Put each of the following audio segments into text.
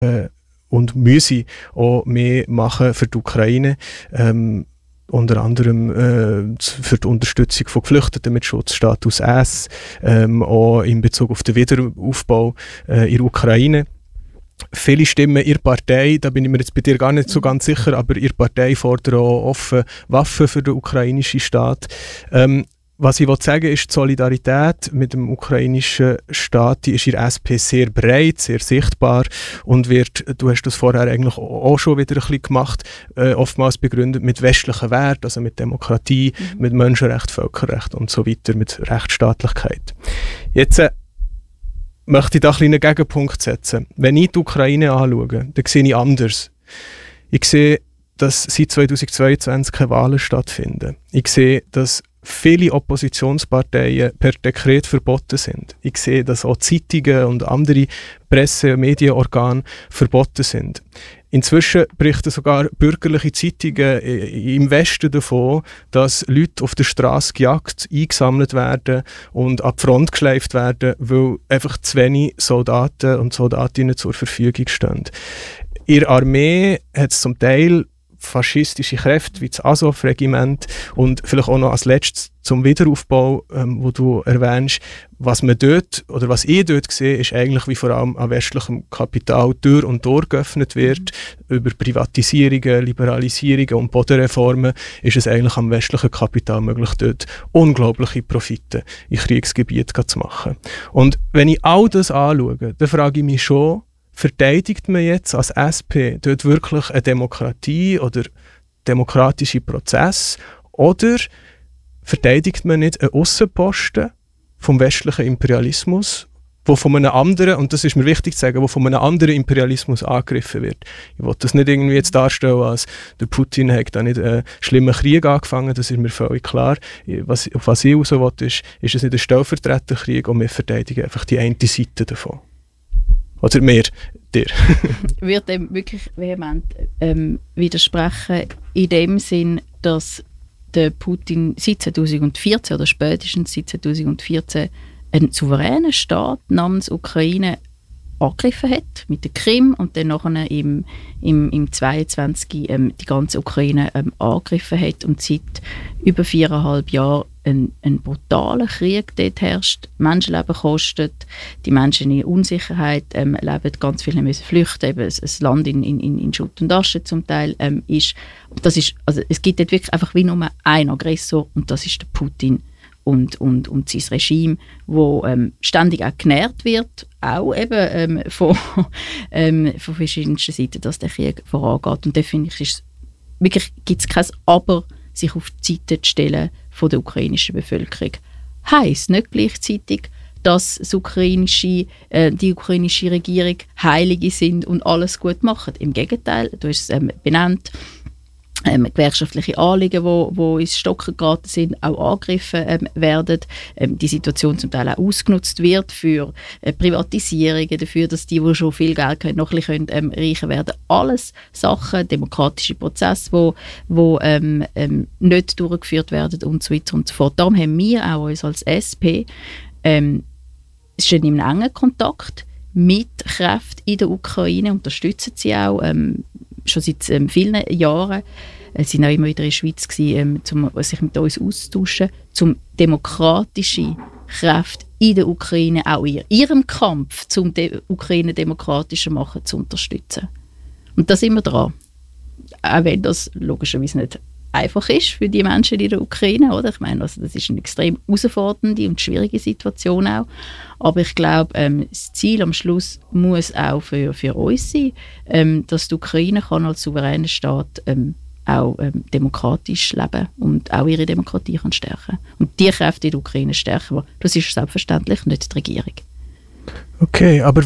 und müsse auch mehr machen für die Ukraine. Unter anderem für die Unterstützung von Geflüchteten mit Schutzstatus S, auch in Bezug auf den Wiederaufbau in der Ukraine. Viele Stimmen ihrer Partei, da bin ich mir jetzt bei dir gar nicht so ganz sicher, aber ihre Partei fordert auch offen Waffen für den ukrainischen Staat. Was ich sagen will, ist, die Solidarität mit dem ukrainischen Staat, die ist in der SP sehr breit, sehr sichtbar und wird, du hast das vorher eigentlich auch schon wieder ein bisschen gemacht, oftmals begründet mit westlichen Werten, also mit Demokratie, mit Menschenrecht, Völkerrecht und so weiter, mit Rechtsstaatlichkeit. Jetzt möchte ich da einen Gegenpunkt setzen. Wenn ich die Ukraine anschaue, dann sehe ich anders. Ich sehe, dass seit 2022 keine Wahlen stattfinden. Ich sehe, dass viele Oppositionsparteien per Dekret verboten sind. Ich sehe, dass auch Zeitungen und andere Presse- und Medienorgane verboten sind. Inzwischen berichten sogar bürgerliche Zeitungen im Westen davon, dass Leute auf der Straße gejagt, eingesammelt werden und an die Front geschleift werden, weil einfach zu wenig Soldaten und Soldatinnen zur Verfügung stehen. In der Armee hat es zum Teil faschistische Kräfte wie das Azov-Regiment und vielleicht auch noch als letztes zum Wiederaufbau, wo du erwähnst, was man dort oder was ich dort sehe, ist eigentlich wie vor allem an westlichem Kapital Tür und Tor geöffnet wird. Über Privatisierungen, Liberalisierungen und Bodenreformen ist es eigentlich am westlichen Kapital möglich, dort unglaubliche Profite in Kriegsgebieten zu machen. Und wenn ich all das anschaue, dann frage ich mich schon, verteidigt man jetzt als SP dort wirklich eine Demokratie oder demokratische Prozess oder verteidigt man nicht einen Aussenposten vom westlichen Imperialismus, wo von einem anderen, und das ist mir wichtig zu sagen, wo von einem anderen Imperialismus angegriffen wird. Ich will das nicht irgendwie jetzt darstellen, als der Putin hat da nicht einen schlimmen Krieg angefangen, das ist mir völlig klar. Auf was ich raus will, ist es nicht ein Stellvertreterkrieg und wir verteidigen einfach die eine Seite davon. Oder mehr dir. Ich würde dem wirklich vehement widersprechen, in dem Sinn, dass der Putin seit 2014 oder spätestens seit 2014 einen souveränen Staat namens Ukraine angegriffen hat, mit der Krim und dann nachher im 22 die ganze Ukraine angegriffen hat und seit über 4,5 Jahren ein brutaler Krieg dort herrscht, Menschenleben kostet, die Menschen in Unsicherheit leben, ganz viele müssen flüchten, eben das Land in Schutt und Asche zum Teil ist. Und das ist, also es gibt dort wirklich einfach wie nur einen Aggressor und das ist der Putin und sein Regime, wo ständig auch genährt wird, auch eben von verschiedensten Seiten, dass der Krieg vorangeht. Und da finde ich, gibt es kein Aber, sich auf die Seite zu stellen von der ukrainischen Bevölkerung. Heisst nicht gleichzeitig, dass die ukrainische Regierung Heilige sind und alles gut machen. Im Gegenteil, du hast es benannt, gewerkschaftliche Anliegen, die ins Stocken geraten sind, auch angegriffen werden. Die Situation zum Teil auch ausgenutzt wird für Privatisierungen, dafür, dass die schon viel Geld haben, noch ein bisschen reicher werden. Alles Sachen, demokratische Prozesse, die nicht durchgeführt werden und so weiter und so fort. Darum haben wir auch uns als SP schon in einem engen Kontakt mit Kräften in der Ukraine, unterstützen sie auch schon seit vielen Jahren. Sie waren auch immer wieder in der Schweiz, um sich mit uns auszutauschen, um demokratische Kräfte in der Ukraine, auch in ihrem Kampf, um die Ukraine demokratischer zu machen, zu unterstützen. Und da sind wir dran. Auch wenn das logischerweise nicht einfach ist für die Menschen in der Ukraine, oder? Ich meine, also das ist eine extrem herausfordernde und schwierige Situation auch. Aber ich glaube, das Ziel am Schluss muss auch für uns sein, dass die Ukraine kann als souveräner Staat auch demokratisch leben und auch ihre Demokratie kann stärken. Und die Kräfte in der Ukraine stärken, das ist selbstverständlich nicht die Regierung. Okay, aber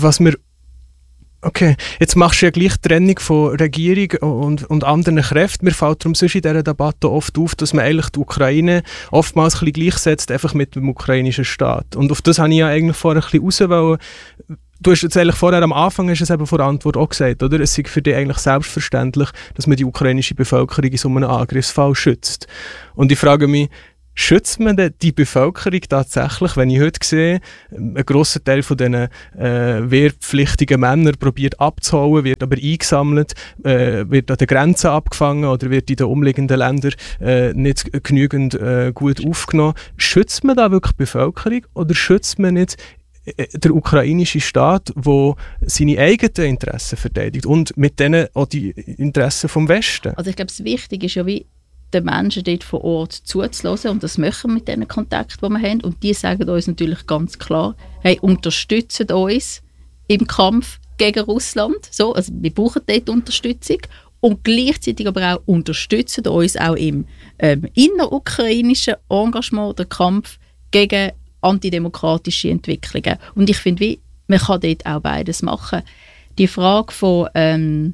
jetzt machst du ja gleich die Trennung von Regierung und anderen Kräften. Mir fällt darum sonst in dieser Debatte oft auf, dass man eigentlich die Ukraine oftmals ein bisschen gleichsetzt einfach mit dem ukrainischen Staat. Und auf das habe ich ja eigentlich vorher ein bisschen raus wollen. Du hast jetzt eigentlich vorher am Anfang hast es eben vor der Antwort auch gesagt, oder? Es ist für dich eigentlich selbstverständlich, dass man die ukrainische Bevölkerung in so einem Angriffsfall schützt. Und ich frage mich, schützt man denn die Bevölkerung tatsächlich, wenn ich heute sehe, ein grosser Teil von diesen wehrpflichtigen Männern probiert abzuhauen, wird aber eingesammelt, wird an den Grenzen abgefangen oder wird in den umliegenden Ländern nicht genügend gut aufgenommen. Schützt man da wirklich die Bevölkerung oder schützt man nicht der ukrainische Staat, der seine eigenen Interessen verteidigt und mit denen auch die Interessen vom Westen? Also ich glaube, das Wichtige ist ja, wie den Menschen dort vor Ort zuzulassen und das machen wir mit diesen Kontakten, die wir haben. Und die sagen uns natürlich ganz klar, hey, unterstützt uns im Kampf gegen Russland. So, also wir brauchen dort Unterstützung. Und gleichzeitig aber auch unterstützen uns auch im innerukrainischen Engagement, der Kampf gegen antidemokratische Entwicklungen. Und ich finde, man kann dort auch beides machen. Die Frage von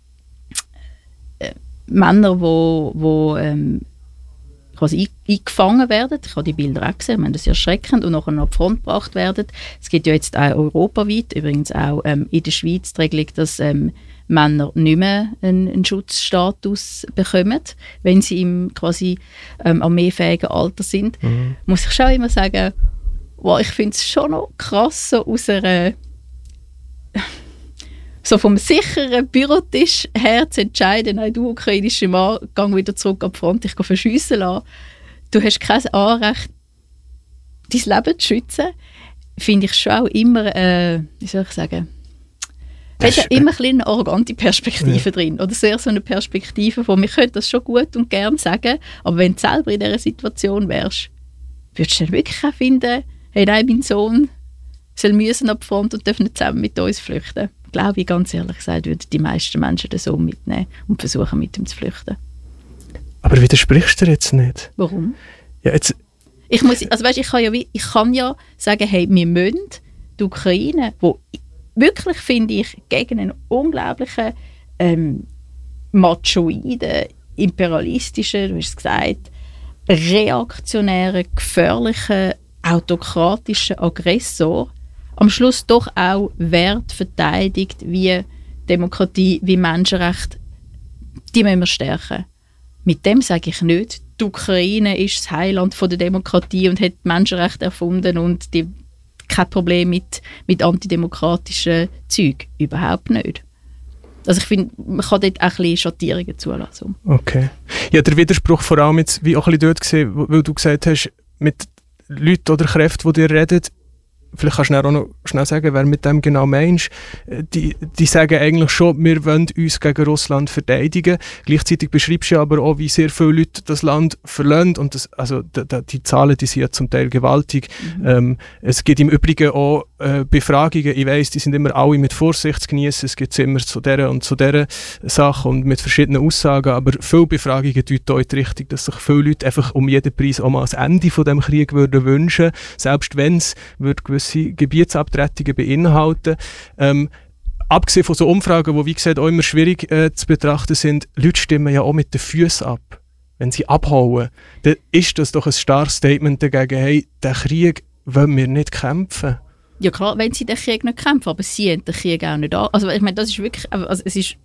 Männern, die quasi eingefangen werden. Ich habe die Bilder auch gesehen, das ist erschreckend, und nachher an die Front gebracht werden. Es gibt ja jetzt auch europaweit, übrigens auch in der Schweiz, die Regelung, dass Männer nicht mehr einen Schutzstatus bekommen, wenn sie im quasi armeefähigen Alter sind. Muss ich schon immer sagen, wow, ich finde es schon noch krass, so aus einer so vom sicheren Bürotisch her zu entscheiden, nein, du ukrainischer Mann, geh wieder zurück an die Front, ich gehe verschiessen lassen. Du hast kein Anrecht, dein Leben zu schützen, finde ich schon auch immer, wie soll ich sagen, hat ja immer eine arrogante Perspektive drin. Oder sehr so eine Perspektive von, wir können das schon gut und gern sagen, aber wenn du selber in dieser Situation wärst, würdest du dann wirklich auch finden, hey, nein, mein Sohn soll müssen ab die Front und darf nicht zusammen mit uns flüchten. Glaube ich, ganz ehrlich gesagt, würden die meisten Menschen den Sohn mitnehmen und versuchen, mit ihm zu flüchten. Aber widersprichst du jetzt nicht? Warum? Ja, jetzt ich kann ja sagen, hey, wir müssen die Ukraine, wo wirklich, finde ich, gegen einen unglaublichen machoiden, imperialistischen, du hast es gesagt, reaktionären, gefährlichen, autokratischen Aggressor am Schluss doch auch Wert verteidigt wie Demokratie, wie Menschenrechte, die müssen wir stärken. Mit dem sage ich nicht, die Ukraine ist das Heiland von der Demokratie und hat Menschenrechte erfunden und kein Problem mit antidemokratischen Zeug. Überhaupt nicht. Also ich finde, man kann dort auch ein bisschen Schattierungen zulassen. Okay. Ja, der Widerspruch vor allem jetzt, wie auch ein bisschen dort gesehen, weil du gesagt hast, mit Leuten oder Kräften, die dir reden, vielleicht kannst du auch noch schnell sagen, wer mit dem genau meinst. Die sagen eigentlich schon, wir wollen uns gegen Russland verteidigen. Gleichzeitig beschreibst du aber auch, wie sehr viele Leute das Land verlassen. Und das, also die Zahlen, die sind ja zum Teil gewaltig. Es gibt im Übrigen auch Befragungen. Ich weiss, die sind immer alle mit Vorsicht zu genießen. Es gibt immer zu dieser und zu dieser Sache und mit verschiedenen Aussagen. Aber viele Befragungen deuten auch in die Richtung, dass sich viele Leute einfach um jeden Preis auch mal das Ende von dem Krieg würden wünschen. Selbst wenn es gewisse Gebietsabtretungen beinhalten. Abgesehen von so Umfragen, die wie gesagt auch immer schwierig zu betrachten sind, Leute stimmen ja auch mit den Füßen ab. Wenn sie abhauen, dann ist das doch ein starkes Statement dagegen, hey, den Krieg wollen wir nicht kämpfen. Ja klar, wenn sie den Krieg nicht kämpfen, aber sie haben den Krieg auch nicht an. Also ich meine, das ist wirklich, also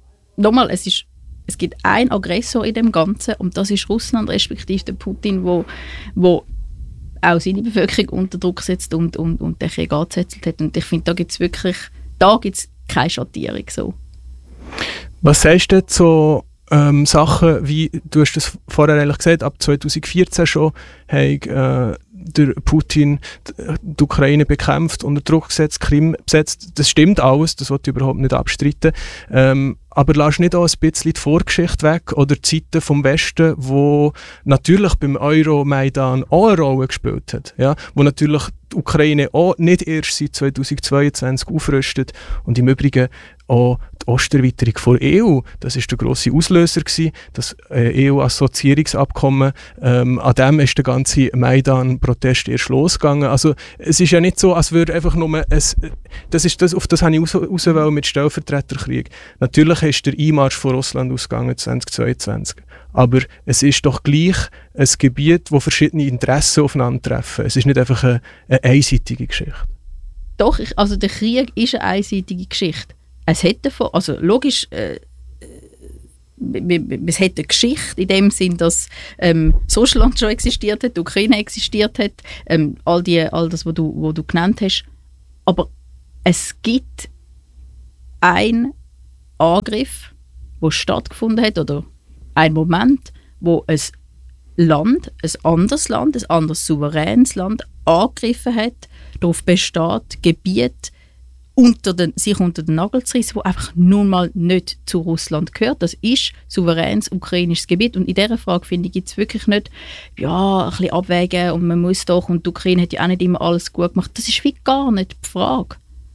es gibt einen Aggressor in dem Ganzen und das ist Russland, respektive der Putin, wo auch seine Bevölkerung unter Druck setzt und den Krieg angezettelt hat. Und ich finde, da gibt es keine Schattierung. So. Was sagst du zu Sachen, wie, du hast das vorher eigentlich gesagt, ab 2014 schon, der Putin die Ukraine bekämpft, unter Druck gesetzt, Krim besetzt. Das stimmt alles, das wollte ich überhaupt nicht abstreiten. Aber lass nicht auch ein bisschen die Vorgeschichte weg oder die Zeiten vom Westen, wo natürlich beim Euromaidan auch eine Rolle gespielt hat. Ja? Wo natürlich die Ukraine auch nicht erst seit 2022 aufrüstet und im Übrigen auch die Osterweiterung der EU, das war der grosse Auslöser gewesen, das EU-Assoziierungsabkommen, an dem ist der ganze Maidan-Protest erst losgegangen. Also es ist ja nicht so, als würde einfach nur auf das habe ich raus mit Stellvertreterkrieg. Natürlich ist der Einmarsch von Russland ausgegangen 2022. Aber es ist doch gleich ein Gebiet, wo verschiedene Interessen aufeinandertreffen. Es ist nicht einfach eine einseitige Geschichte. Doch, also der Krieg ist eine einseitige Geschichte. Es hätte davon, also logisch, es hat eine Geschichte in dem Sinn, dass das Russland schon existiert hat, die Ukraine existiert hat, all das, was du genannt hast. Aber es gibt einen Angriff, der stattgefunden hat, oder ein Moment, wo ein anderes souveränes Land angegriffen hat, darauf besteht, Gebiet sich unter den Nagel zu reissen, das einfach nun mal nicht zu Russland gehört. Das ist souveränes ukrainisches Gebiet. Und in dieser Frage, finde ich, gibt es wirklich nicht, ein bisschen abwägen und man muss doch, und die Ukraine hat ja auch nicht immer alles gut gemacht. Das ist wie gar nicht die Frage.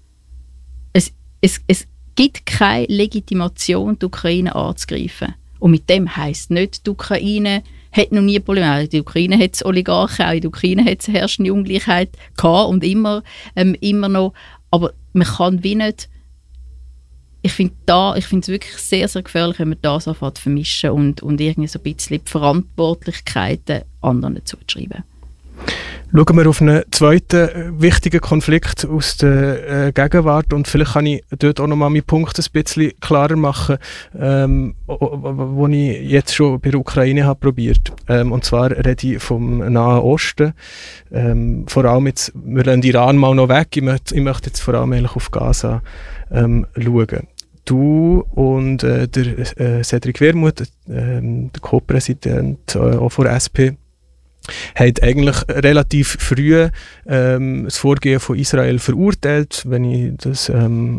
Es gibt keine Legitimation, die Ukraine anzugreifen. Und mit dem heisst nicht, die Ukraine hat noch nie Probleme. In der Ukraine hat es Oligarchen, auch in der Ukraine hat es herrschende Ungleichheit gehabt und immer noch. Aber man kann wie nicht, ich finde es wirklich sehr, sehr gefährlich, wenn man das anfängt zu vermischen und irgendwie so ein bisschen die Verantwortlichkeiten anderen zuzuschreiben. Schauen wir auf einen zweiten wichtigen Konflikt aus der Gegenwart, und vielleicht kann ich dort auch nochmal meinen Punkt ein bisschen klarer machen, wo ich jetzt schon bei der Ukraine habe probiert. Und zwar rede ich vom Nahen Osten. Vor allem jetzt, wir lassen Iran mal noch weg, ich möchte jetzt vor allem eigentlich auf Gaza schauen. Du und der Cedric Wermuth, der Co-Präsident auch von der SP, hat eigentlich relativ früh das Vorgehen von Israel verurteilt, wenn ich das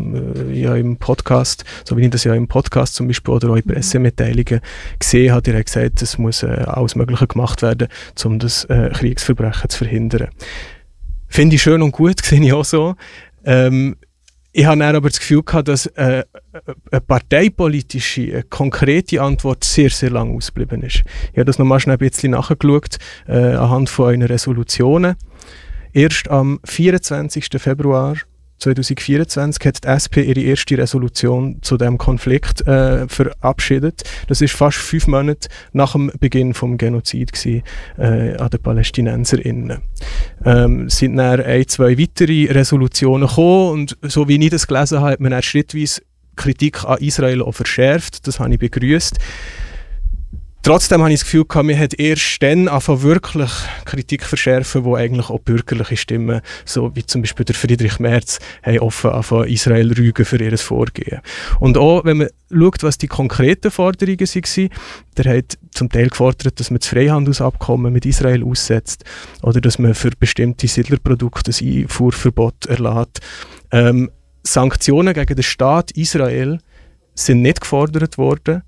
im Podcast, so wie ich das ja im Podcast zum Beispiel oder auch in Pressemitteilungen gesehen habe, er hat gesagt, es muss alles Mögliche gemacht werden, um das Kriegsverbrechen zu verhindern. Finde ich schön und gut, sehe ich auch so. Ich habe dann aber das Gefühl gehabt, dass eine parteipolitische, eine konkrete Antwort sehr, sehr lang ausgeblieben ist. Ich habe das nochmal schnell ein bisschen nachgeschaut, anhand von einer Resolutionen. Erst am 24. Februar 2024 hat die SP ihre erste Resolution zu diesem Konflikt verabschiedet. Das ist fast 5 Monate nach dem Beginn des Genozids an den PalästinenserInnen. Es sind dann 1-2 weitere Resolutionen gekommen, und so wie ich das gelesen habe, hat man dann schrittweise Kritik an Israel auch verschärft. Das habe ich begrüßt. Trotzdem habe ich das Gefühl gehabt, man hat erst dann angefangen, wirklich Kritik verschärfen, wo eigentlich auch bürgerliche Stimmen, so wie zum Beispiel der Friedrich Merz, haben offen angefangen, Israel rügen für ihr Vorgehen. Und auch, wenn man schaut, was die konkreten Forderungen waren, der hat zum Teil gefordert, dass man das Freihandelsabkommen mit Israel aussetzt oder dass man für bestimmte Siedlerprodukte ein Einfuhrverbot erlässt. Sanktionen gegen den Staat Israel sind nicht gefordert worden.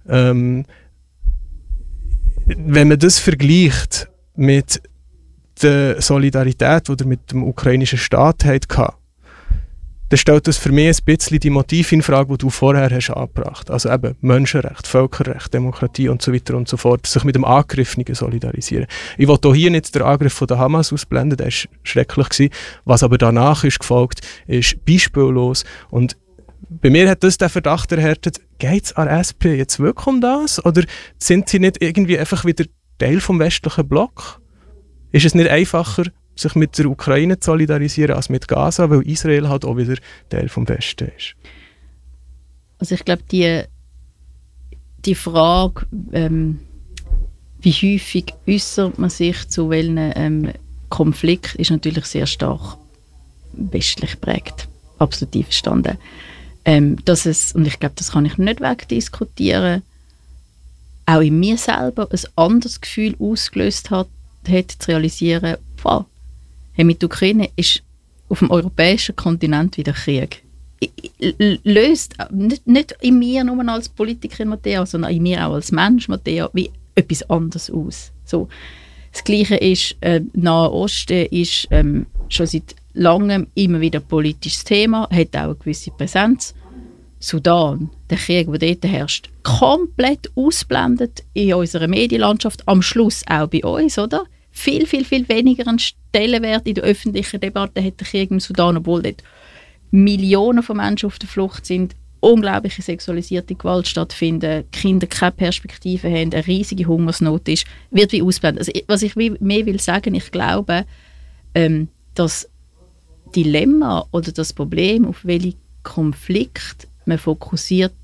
Wenn man das vergleicht mit der Solidarität, die er mit dem ukrainischen Staat hatte, dann stellt das für mich ein bisschen die Motive in Frage, die du vorher hast angebracht. Also eben Menschenrecht, Völkerrecht, Demokratie und so weiter und so fort. Sich mit dem Angriffenen solidarisieren. Ich will hier nicht den Angriff von der Hamas ausblenden, der war schrecklich gewesen. Was aber danach ist gefolgt, ist beispiellos. Und bei mir hat das den Verdacht erhärtet, geht es an der SP jetzt wirklich um das? Oder sind sie nicht irgendwie einfach wieder Teil vom westlichen Block? Ist es nicht einfacher, sich mit der Ukraine zu solidarisieren als mit Gaza, weil Israel halt auch wieder Teil vom Westen ist? Also ich glaube, die Frage, wie häufig äußert man sich zu welchen Konflikt, ist natürlich sehr stark westlich geprägt. Absolut einverstanden. Dass es, und ich glaube, das kann ich nicht wegdiskutieren, auch in mir selber ein anderes Gefühl ausgelöst hat zu realisieren, wow, mit der Ukraine ist auf dem europäischen Kontinent wieder Krieg. Löst nicht in mir nur als Politikerin, Matthäa, sondern in mir auch als Mensch, Matthäa, wie etwas anderes aus. So. Das Gleiche ist, Nahe Osten ist schon seit langem immer wieder ein politisches Thema, hat auch eine gewisse Präsenz. Sudan, der Krieg, der dort herrscht, komplett ausblendet in unserer Medienlandschaft, am Schluss auch bei uns, oder? Viel, viel, viel weniger einen Stellenwert in der öffentlichen Debatte hat der Krieg im Sudan, obwohl dort Millionen von Menschen auf der Flucht sind, unglaubliche sexualisierte Gewalt stattfindet, Kinder keine Perspektive haben, eine riesige Hungersnot ist, wird wie ausblendet. Also, was ich mehr will sagen, ich glaube, das Dilemma oder das Problem, auf welchen Konflikt man fokussiert,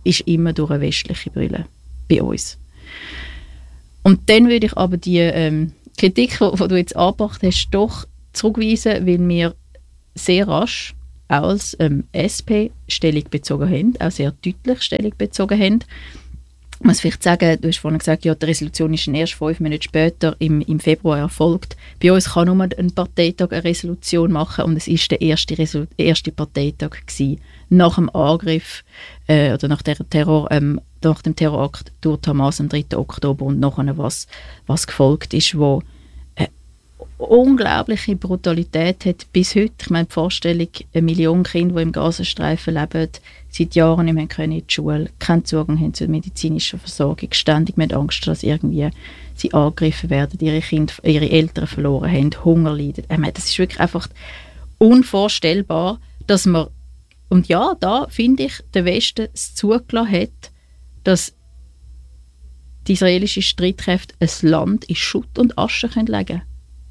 ist immer durch eine westliche Brille bei uns. Und dann würde ich aber die Kritik, die du jetzt angebracht hast, doch zurückweisen, weil wir sehr rasch auch als SP Stellung bezogen haben, auch sehr deutlich Stellung bezogen haben. Ich muss vielleicht sagen, du hast vorhin gesagt, ja, die Resolution ist erst 5 Monate später im Februar erfolgt. Bei uns kann nur ein Parteitag eine Resolution machen und es war der erste Parteitag gewesen, nach dem Angriff oder nach dem Terrorakt durch die Hamas am 3. Oktober und nachher was gefolgt ist, wo unglaubliche Brutalität hat bis heute. Ich meine, die Vorstellung, 1 Million Kinder, die im Gazastreifen leben, seit Jahren nicht mehr in die Schule, keinen Zugang haben zur medizinischen Versorgung, ständig mit Angst, dass irgendwie sie angegriffen werden, ihre Eltern verloren haben, Hunger leiden. Ich meine, das ist wirklich einfach unvorstellbar, dass man, und ja, da finde ich, der Westen es zugelassen hat, dass die israelischen Streitkräfte ein Land in Schutt und Asche legen können.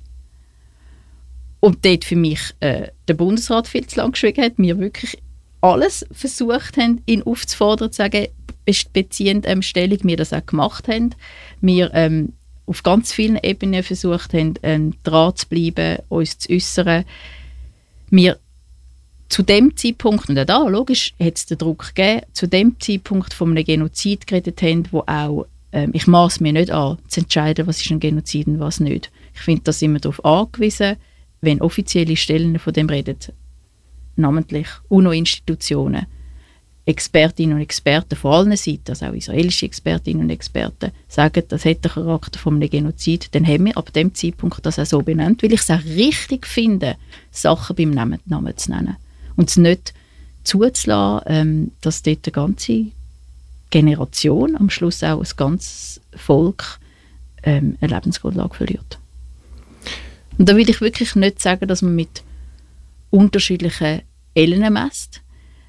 Und dort für mich der Bundesrat viel zu lange geschwiegen hat, wir wirklich alles versucht haben, ihn aufzufordern, zu sagen, beziehend Stellung, wir das auch gemacht haben. Wir auf ganz vielen Ebenen versucht haben, dran zu bleiben, uns zu äußern. Wir zu dem Zeitpunkt, und auch da, logisch, hat es den Druck gegeben, zu dem Zeitpunkt von einem Genozid geredet haben, wo auch, ich maße mir nicht an, zu entscheiden, was ist ein Genozid und was nicht. Ich finde, da sind wir darauf angewiesen, wenn offizielle Stellen von dem reden, namentlich UNO-Institutionen, Expertinnen und Experten von allen Seiten, also auch israelische Expertinnen und Experten, sagen, das hat den Charakter von einem Genozid, dann haben wir ab dem Zeitpunkt das auch so benannt, weil ich es auch richtig finde, Sachen beim Namen zu nennen. Und es nicht zuzulassen, dass dort eine ganze Generation, am Schluss auch ein ganzes Volk, eine Lebensgrundlage verliert. Und da will ich wirklich nicht sagen, dass man mit unterschiedlichen Ellen messt.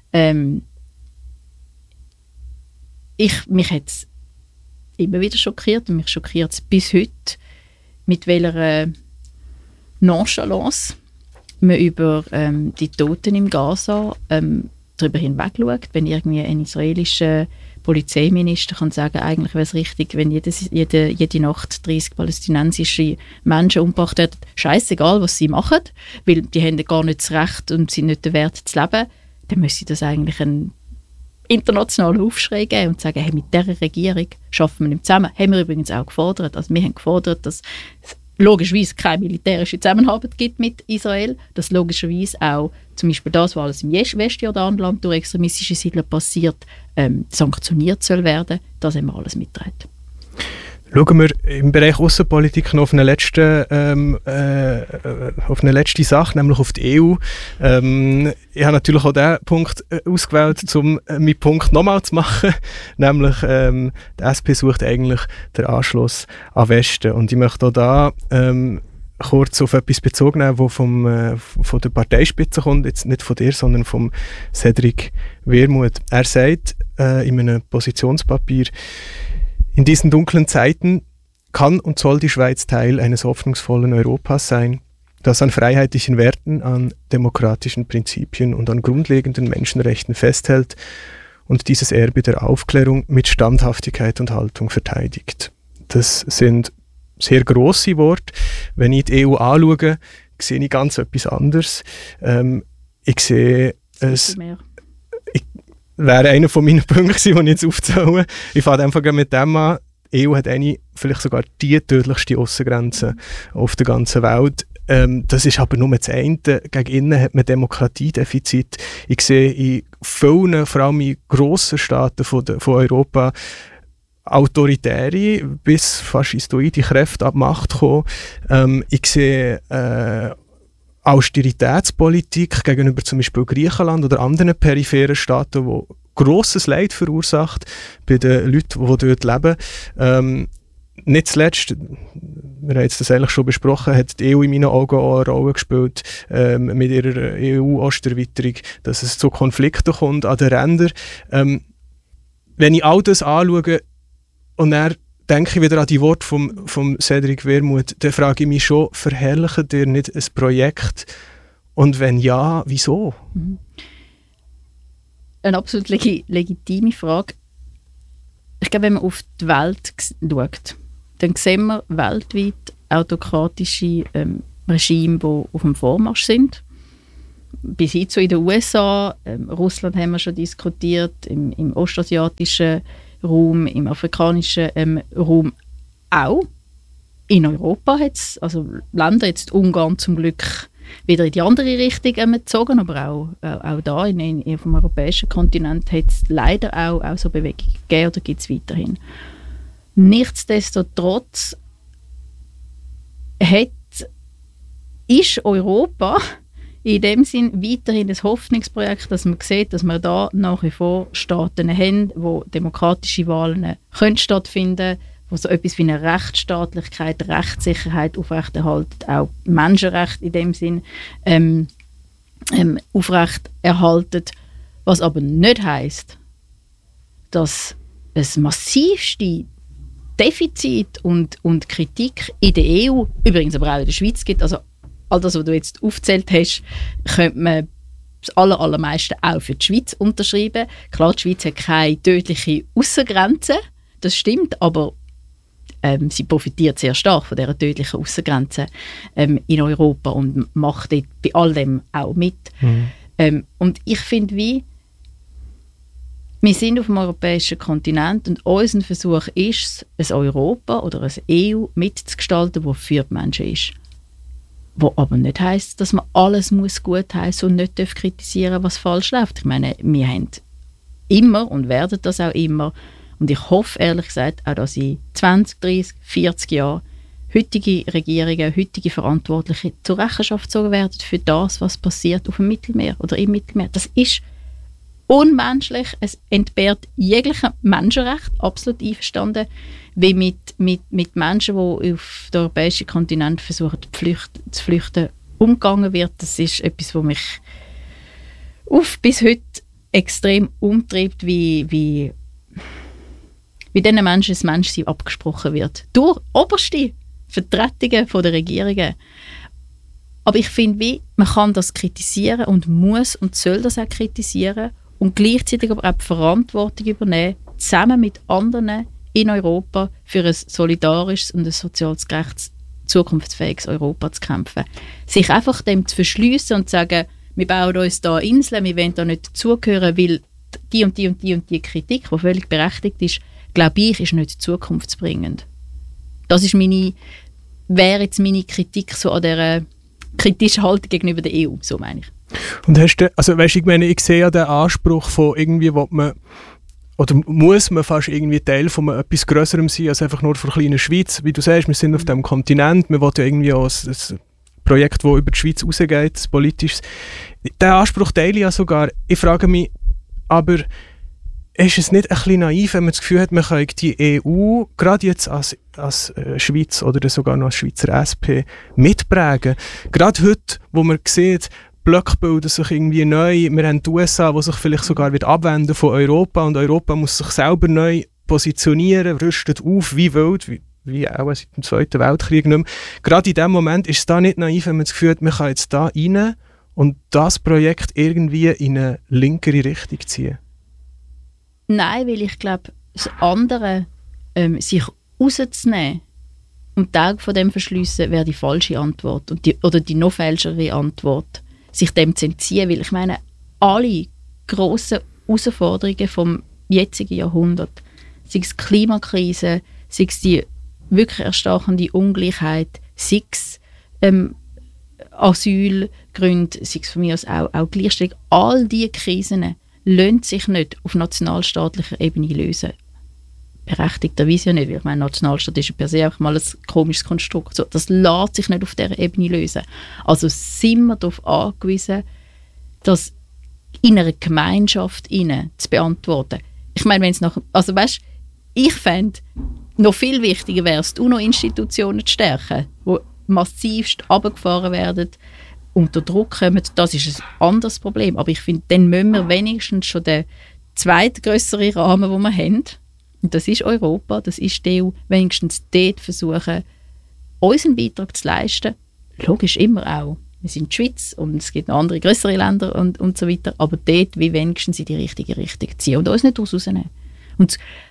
Mich hat es immer wieder schockiert und mich schockiert es bis heute, mit welcher Nonchalance man über die Toten im Gaza darüber hinweg schaut, wenn irgendwie ein israelischer Polizeiminister kann sagen, eigentlich wäre es richtig, wenn jede Nacht 30 palästinensische Menschen umgebracht werden. Scheissegal, was sie machen, weil die haben gar nicht das Recht und sind nicht der Wert zu leben. Dann müsste das eigentlich einen internationalen Aufschrei geben und sagen, hey, mit dieser Regierung arbeiten wir nicht zusammen. Haben wir übrigens auch gefordert. Also wir haben gefordert, dass es logischerweise keine militärische Zusammenarbeit gibt mit Israel, dass logischerweise auch zum Beispiel das, was alles im Westjordanland durch extremistische Siedler passiert, sanktioniert soll werden. Das haben wir alles mitgetragen. Schauen wir im Bereich Außenpolitik noch auf eine letzte Sache, nämlich auf die EU. Ich habe natürlich auch diesen Punkt ausgewählt, um meinen Punkt nochmal zu machen. Nämlich, die SP sucht eigentlich den Anschluss an Westen. Und ich möchte auch da kurz auf etwas bezogen nehmen, das von der Parteispitze kommt, jetzt nicht von dir, sondern von Cedric Wermuth. Er sagt in einem Positionspapier, in diesen dunklen Zeiten kann und soll die Schweiz Teil eines hoffnungsvollen Europas sein, das an freiheitlichen Werten, an demokratischen Prinzipien und an grundlegenden Menschenrechten festhält und dieses Erbe der Aufklärung mit Standhaftigkeit und Haltung verteidigt. Das sind sehr grosse Worte. Wenn ich die EU anschaue, sehe ich ganz etwas anderes. Ich sehe es... wäre einer von meinen Punkten, die ich jetzt aufzähle. Ich fange einfach mit dem an. Die EU hat vielleicht sogar die tödlichste Aussengrenze auf der ganzen Welt. Das ist aber nur das eine. Gegen innen hat man Demokratiedefizit. Ich sehe in vielen, vor allem in grossen Staaten von Europa, autoritäre bis faschistoide Kräfte an die Macht kommen. Ich sehe Austeritätspolitik gegenüber zum Beispiel Griechenland oder anderen peripheren Staaten, die grosses Leid verursacht bei den Leuten, die dort leben. Nicht zuletzt, wir haben jetzt das eigentlich schon besprochen, hat die EU in meinen Augen auch eine Rolle gespielt mit ihrer EU-Osterweiterung, dass es zu Konflikten kommt an den Rändern. Wenn ich all das anschaue und dann denke ich wieder an die Worte vom Cedric Wermuth, dann frage ich mich schon, verherrlichen dir nicht ein Projekt? Und wenn ja, wieso? Eine absolut legitime Frage. ich glaube, wenn man auf die Welt schaut, dann sehen wir weltweit autokratische Regime, die auf dem Vormarsch sind. Bis hin zu in den USA, Russland haben wir schon diskutiert, im ostasiatischen Raum, im afrikanischen Raum auch. In Europa hat es, also Länder, jetzt Ungarn zum Glück wieder in die andere Richtung gezogen, aber auch da auf dem europäischen Kontinent hat es leider auch so Bewegungen gegeben oder gibt es weiterhin. Nichtsdestotrotz ist Europa in dem Sinn weiterhin ein Hoffnungsprojekt, dass man sieht, dass wir da nach wie vor Staaten haben, wo demokratische Wahlen können stattfinden, wo so etwas wie eine Rechtsstaatlichkeit, Rechtssicherheit aufrechterhalten, auch Menschenrechte in dem Sinn aufrechterhalten, was aber nicht heisst, dass es massivste Defizit und Kritik in der EU, übrigens aber auch in der Schweiz gibt. Also all das, was du jetzt aufgezählt hast, könnte man das allermeiste auch für die Schweiz unterschreiben. Klar, die Schweiz hat keine tödliche Aussengrenze, das stimmt, aber sie profitiert sehr stark von dieser tödlichen Aussengrenze in Europa und macht dort bei all dem auch mit. Und ich finde, wir sind auf dem europäischen Kontinent und unser Versuch ist es, ein Europa oder eine EU mitzugestalten, das für die Menschen ist. Was aber nicht heisst, dass man alles muss gutheissen und nicht kritisieren darf, was falsch läuft. Ich meine, wir haben immer und werden das auch immer. Und ich hoffe, ehrlich gesagt, auch, dass in 20, 30, 40 Jahren heutige Regierungen, heutige Verantwortliche zur Rechenschaft gezogen werden für das, was passiert auf dem Mittelmeer oder im Mittelmeer. Das ist unmenschlich, es entbehrt jeglichem Menschenrecht, absolut einverstanden, wie mit Menschen, die auf den europäischen Kontinent versuchen zu flüchten, umgegangen wird. Das ist etwas, was mich bis heute extrem umtreibt, wie diesen Menschen das Menschsein abgesprochen wird. Durch oberste Vertretungen der Regierungen. Aber ich finde, man kann das kritisieren und muss und soll das auch kritisieren und gleichzeitig aber auch die Verantwortung übernehmen, zusammen mit anderen in Europa für ein solidarisches und ein soziales gerechtes, zukunftsfähiges Europa zu kämpfen. Sich einfach dem zu verschliessen und zu sagen, wir bauen uns da Inseln, wir wollen da nicht dazugehören, weil die und die und die und die Kritik, die völlig berechtigt ist, glaube ich, ist nicht zukunftsbringend. Das ist wäre jetzt meine Kritik so an dieser kritischen Haltung gegenüber der EU, so meine ich. Und ich sehe ja den Anspruch von irgendwie, oder muss man fast irgendwie Teil von etwas Größerem sein, als einfach nur von der kleinen Schweiz. Wie du sagst, wir sind auf dem Kontinent, wir wollen ja irgendwie auch ein Projekt, das über die Schweiz rausgeht, ein politisches. Den Anspruch teile ich ja sogar. Ich frage mich, aber ist es nicht ein bisschen naiv, wenn man das Gefühl hat, man kann die EU, gerade jetzt als Schweiz oder sogar noch als Schweizer SP, mitprägen? Gerade heute, wo man sieht, Blöcke bilden sich irgendwie neu. Wir haben die USA, die sich vielleicht sogar abwenden von Europa und Europa muss sich selber neu positionieren, rüstet auf wie wild, wie auch seit dem Zweiten Weltkrieg nicht mehr. Gerade in dem Moment ist es da nicht naiv, wenn man das Gefühl hat, man kann jetzt da rein und das Projekt irgendwie in eine linkere Richtung ziehen. Nein, weil ich glaube, das andere, sich rauszunehmen und die Augen von dem verschliessen, wäre die falsche Antwort oder die noch falschere Antwort. Sich dem zu entziehen, weil ich meine, alle grossen Herausforderungen vom jetzigen Jahrhundert, sei es Klimakrise, sei es die wirklich erstarkende Ungleichheit, sei es Asylgründe, sei es von mir aus auch Gleichstellung, all diese Krisen lassen sich nicht auf nationalstaatlicher Ebene lösen. Berechtigterweise ja nicht, weil ich meine, Nationalstaat ist ja per se einfach mal ein komisches Konstrukt. So, das lässt sich nicht auf dieser Ebene lösen. Also sind wir darauf angewiesen, das in einer Gemeinschaft zu beantworten. Ich meine, wenn es nach... Also weißt, ich fände, noch viel wichtiger wäre es, die UNO-Institutionen zu stärken, die massivst runtergefahren werden, unter Druck kommen. Das ist ein anderes Problem. Aber ich finde, dann müssen wir wenigstens schon den zweitgrösseren Rahmen, den wir haben, und das ist Europa, das ist die EU, wenigstens dort versuchen, unseren Beitrag zu leisten. Logisch immer auch. Wir sind die Schweiz und es gibt noch andere grössere Länder und so weiter. Aber dort wie wenigstens in die richtige Richtung ziehen und uns nicht rausnehmen. Und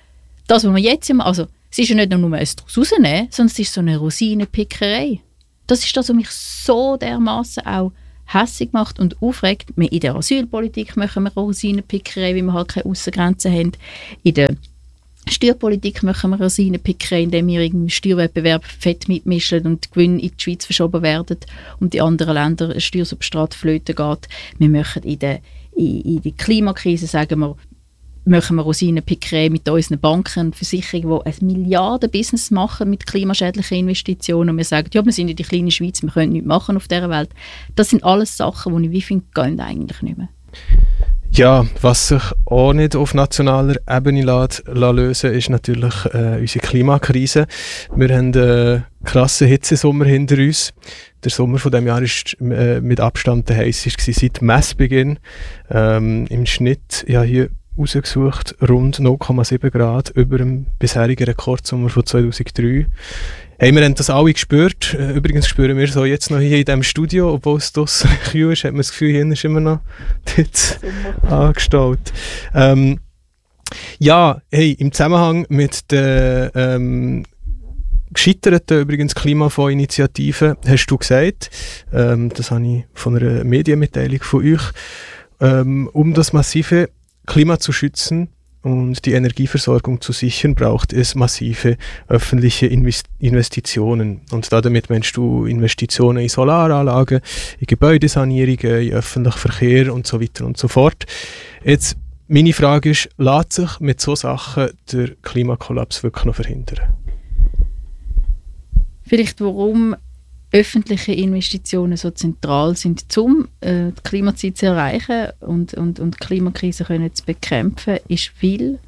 das, was wir jetzt immer, also es ist ja nicht nur ein daraus rausnehmen, sondern es ist so eine Rosinenpickerei. Das ist das, was mich so dermaßen auch hässig macht und aufregt. In der Asylpolitik machen wir Rosinenpickerei, weil wir halt keine Aussengrenzen haben. In der Steuerpolitik machen wir Rosinenpickerei, indem wir im Steuerwettbewerb fett mitmischen und Gewinne in die Schweiz verschoben werden und die anderen Länder ein Steuersubstrat flöten geht. Wir machen in der Klimakrise, sagen wir, machen wir Rosinenpickerei mit unseren Banken und Versicherungen, die ein Milliarden-Business machen mit klimaschädlichen Investitionen. Und wir sagen, ja, wir sind in die kleine Schweiz, wir können nichts machen auf dieser Welt. Das sind alles Sachen, die ich wie finde, gehen eigentlich nicht mehr. Ja, was sich auch nicht auf nationaler Ebene lösen ist natürlich unsere Klimakrise. Wir haben einen krassen Hitzesommer hinter uns. Der Sommer von diesem Jahr war mit Abstand der heißeste seit Messbeginn. Im Schnitt, ja hier rausgesucht, rund 0,7 Grad über dem bisherigen Rekordsommer von 2003. Hey, wir haben das alle gespürt. Übrigens spüren wir so jetzt noch hier in diesem Studio, obwohl es draussen kühl ist, hat man das Gefühl, hier ist immer noch dort angestaut. Ja, hey, im Zusammenhang mit der gescheiterten übrigens Klimafonds-Initiative hast du gesagt, das habe ich von einer Medienmitteilung von euch, um das massive Klima zu schützen und die Energieversorgung zu sichern, braucht es massive öffentliche Investitionen. Und damit meinst du Investitionen in Solaranlagen, in Gebäudesanierungen, in öffentlichen Verkehr und so weiter und so fort. Jetzt, meine Frage ist, lässt sich mit solchen Sachen der Klimakollaps wirklich noch verhindern? Vielleicht warum öffentliche Investitionen so zentral sind, um die Klimaziele zu erreichen und die Klimakrise können zu bekämpfen, ist, weil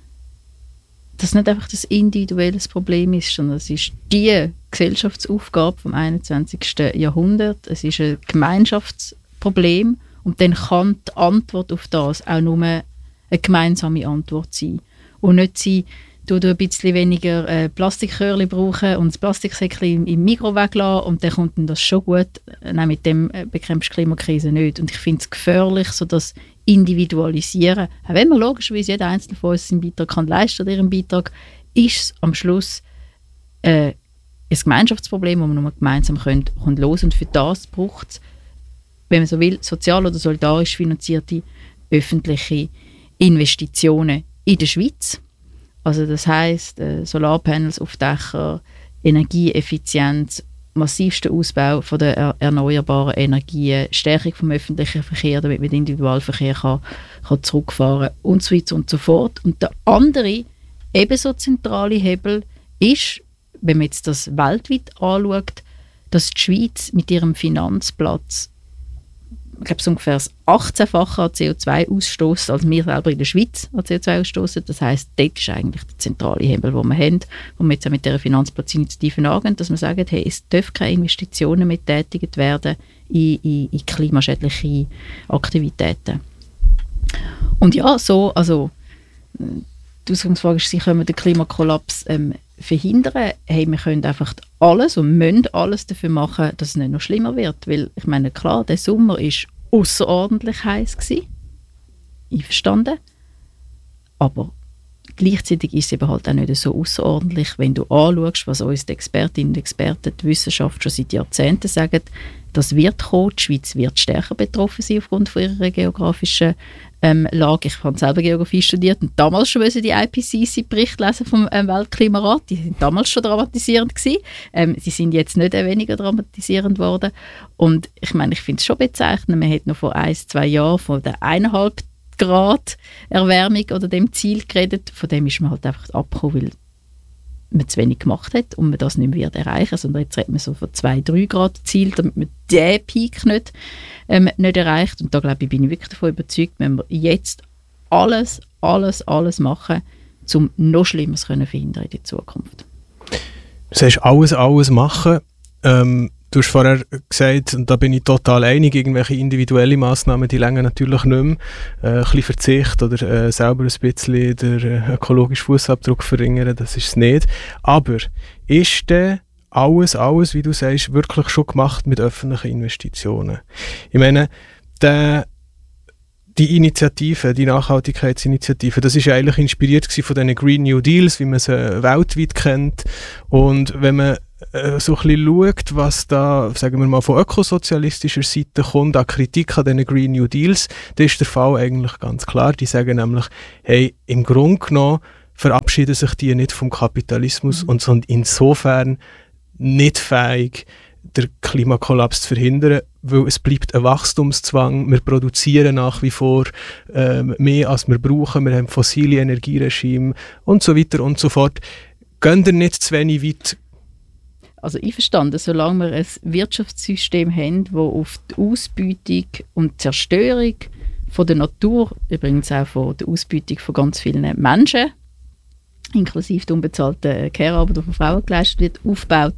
das nicht einfach das individuelle Problem ist, sondern es ist die Gesellschaftsaufgabe vom 21. Jahrhundert. Es ist ein Gemeinschaftsproblem und dann kann die Antwort auf das auch nur eine gemeinsame Antwort sein und nicht sein, du ein bisschen weniger Plastikkörli brauchen und das Plastiksäckchen im Mikro weglassen und dann kommt das schon gut. Nein, mit dem bekämpfst du die Klimakrise nicht. Und ich finde es gefährlich, so das Individualisieren. Auch wenn man logischerweise jeder Einzelne von uns seinen Beitrag kann leisten oder ihren Beitrag, ist es am Schluss ein Gemeinschaftsproblem, das wir nur gemeinsam können lösen. Und für das braucht es, wenn man so will, sozial oder solidarisch finanzierte öffentliche Investitionen in der Schweiz. Also das heisst, Solarpanels auf Dächer, Energieeffizienz, massivster Ausbau von der erneuerbaren Energien, Stärkung vom öffentlichen Verkehr, damit man den Individualverkehr kann zurückfahren und so weiter und so fort. Und der andere, ebenso zentrale Hebel ist, wenn man jetzt das weltweit anschaut, dass die Schweiz mit ihrem Finanzplatz, ich glaube, so ungefähr das 18-fache an CO2 ausstoßen, als wir selber in der Schweiz an CO2 ausstoßen. Das heisst, dort ist eigentlich der zentrale Hebel, den wir haben, wo wir jetzt auch mit dieser Finanzplatzinitiative angehen, dass wir sagen, hey, es dürfen keine Investitionen mehr getätigt werden in klimaschädliche Aktivitäten. Und ja, so, also die Ausgangsfrage ist, können wir den Klimakollaps verhindern? Hey, wir können einfach alles und müssen alles dafür machen, dass es nicht noch schlimmer wird. Weil, ich meine, klar, der Sommer war ausserordentlich heiß gewesen. Einverstanden. Aber gleichzeitig ist es eben halt auch nicht so außerordentlich, wenn du anschaust, was uns die Expertinnen und Experten, die Wissenschaft schon seit Jahrzehnten sagen, das wird kommen, die Schweiz wird stärker betroffen sein aufgrund von ihrer geografischen Lage. Ich habe selber Geografie studiert und damals schon die IPCC-Bericht lesen vom Weltklimarat. Die sind damals schon dramatisierend gewesen. Sie sind jetzt nicht weniger dramatisierend worden. Und ich meine, ich finde es schon bezeichnend, man hat noch vor 1-2 Jahren von der 1,5 Grad Erwärmung oder dem Ziel geredet. Von dem ist man halt einfach abgekommen, weil man zu wenig gemacht hat und man das nicht mehr erreichen wird. Sondern jetzt redet man so von 2-3 Grad Ziel, damit man diesen Peak nicht erreicht. Und da glaube ich, bin ich wirklich davon überzeugt, wenn wir jetzt alles machen, um noch Schlimmeres zu verhindern in der Zukunft. Du sagst alles machen. Du hast vorher gesagt, und da bin ich total einig, irgendwelche individuelle Massnahmen, die länger natürlich nicht mehr. Ein bisschen Verzicht oder selber ein bisschen den ökologischen Fußabdruck verringern, das ist es nicht. Aber ist denn alles, wie du sagst, wirklich schon gemacht mit öffentlichen Investitionen? Ich meine, der die Initiative, die Nachhaltigkeitsinitiative, das ist ja eigentlich inspiriert von diesen Green New Deals, wie man sie weltweit kennt. Und wenn man so ein bisschen schaut, was da, sagen wir mal, von ökosozialistischer Seite kommt, an Kritik an diesen Green New Deals, dann ist der Fall eigentlich ganz klar. Die sagen nämlich, hey, im Grunde genommen verabschieden sich die nicht vom Kapitalismus und sind insofern nicht fähig, den Klimakollaps zu verhindern, weil es bleibt ein Wachstumszwang. Wir produzieren nach wie vor mehr, als wir brauchen. Wir haben fossile Energieregime und so weiter und so fort. Gehen wir nicht zu wenig weit? Also einverstanden, solange wir ein Wirtschaftssystem haben, das auf die Ausbeutung und Zerstörung von der Natur, übrigens auch von der Ausbeutung von ganz vielen Menschen, inklusive der unbezahlten Care-Arbeit, die von Frauen geleistet wird, aufbaut,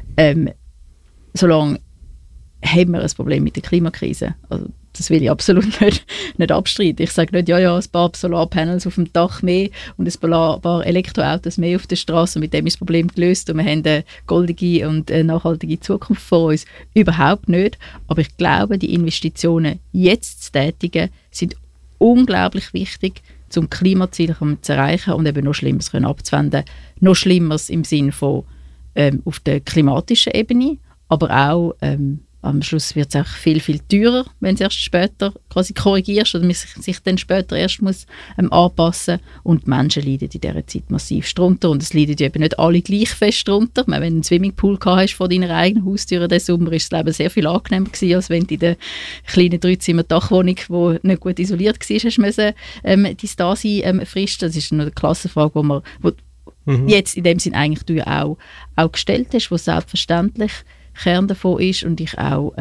solange haben wir ein Problem mit der Klimakrise. Also das will ich absolut nicht abstreiten. Ich sage nicht, ja, ein paar Solarpanels auf dem Dach mehr und ein paar Elektroautos mehr auf der Straße, mit dem ist das Problem gelöst und wir haben eine goldige und nachhaltige Zukunft vor uns. Überhaupt nicht. Aber ich glaube, die Investitionen jetzt zu tätigen, sind unglaublich wichtig, um Klimaziele zu erreichen und eben noch Schlimmeres abzuwenden. Noch Schlimmeres im Sinne von auf der klimatischen Ebene, aber auch am Schluss wird es auch viel, viel teurer, wenn es erst später quasi korrigierst oder man sich dann später erst muss anpassen. Und die Menschen leiden in dieser Zeit massiv drunter. Und es leiden ja eben nicht alle gleich fest drunter. Wenn du einen Swimmingpool hast vor deiner eigenen Haustür diesen Sommer, ist das Leben sehr viel angenehmer gewesen, als wenn du in der kleinen 3-Zimmer-Dachwohnung, die nicht gut isoliert war, hast müssen, die Stasi fristen. Das ist nur eine Klassenfrage, wo jetzt in dem Sinn eigentlich du ja auch gestellt hast, wo selbstverständlich Kern davon ist und ich auch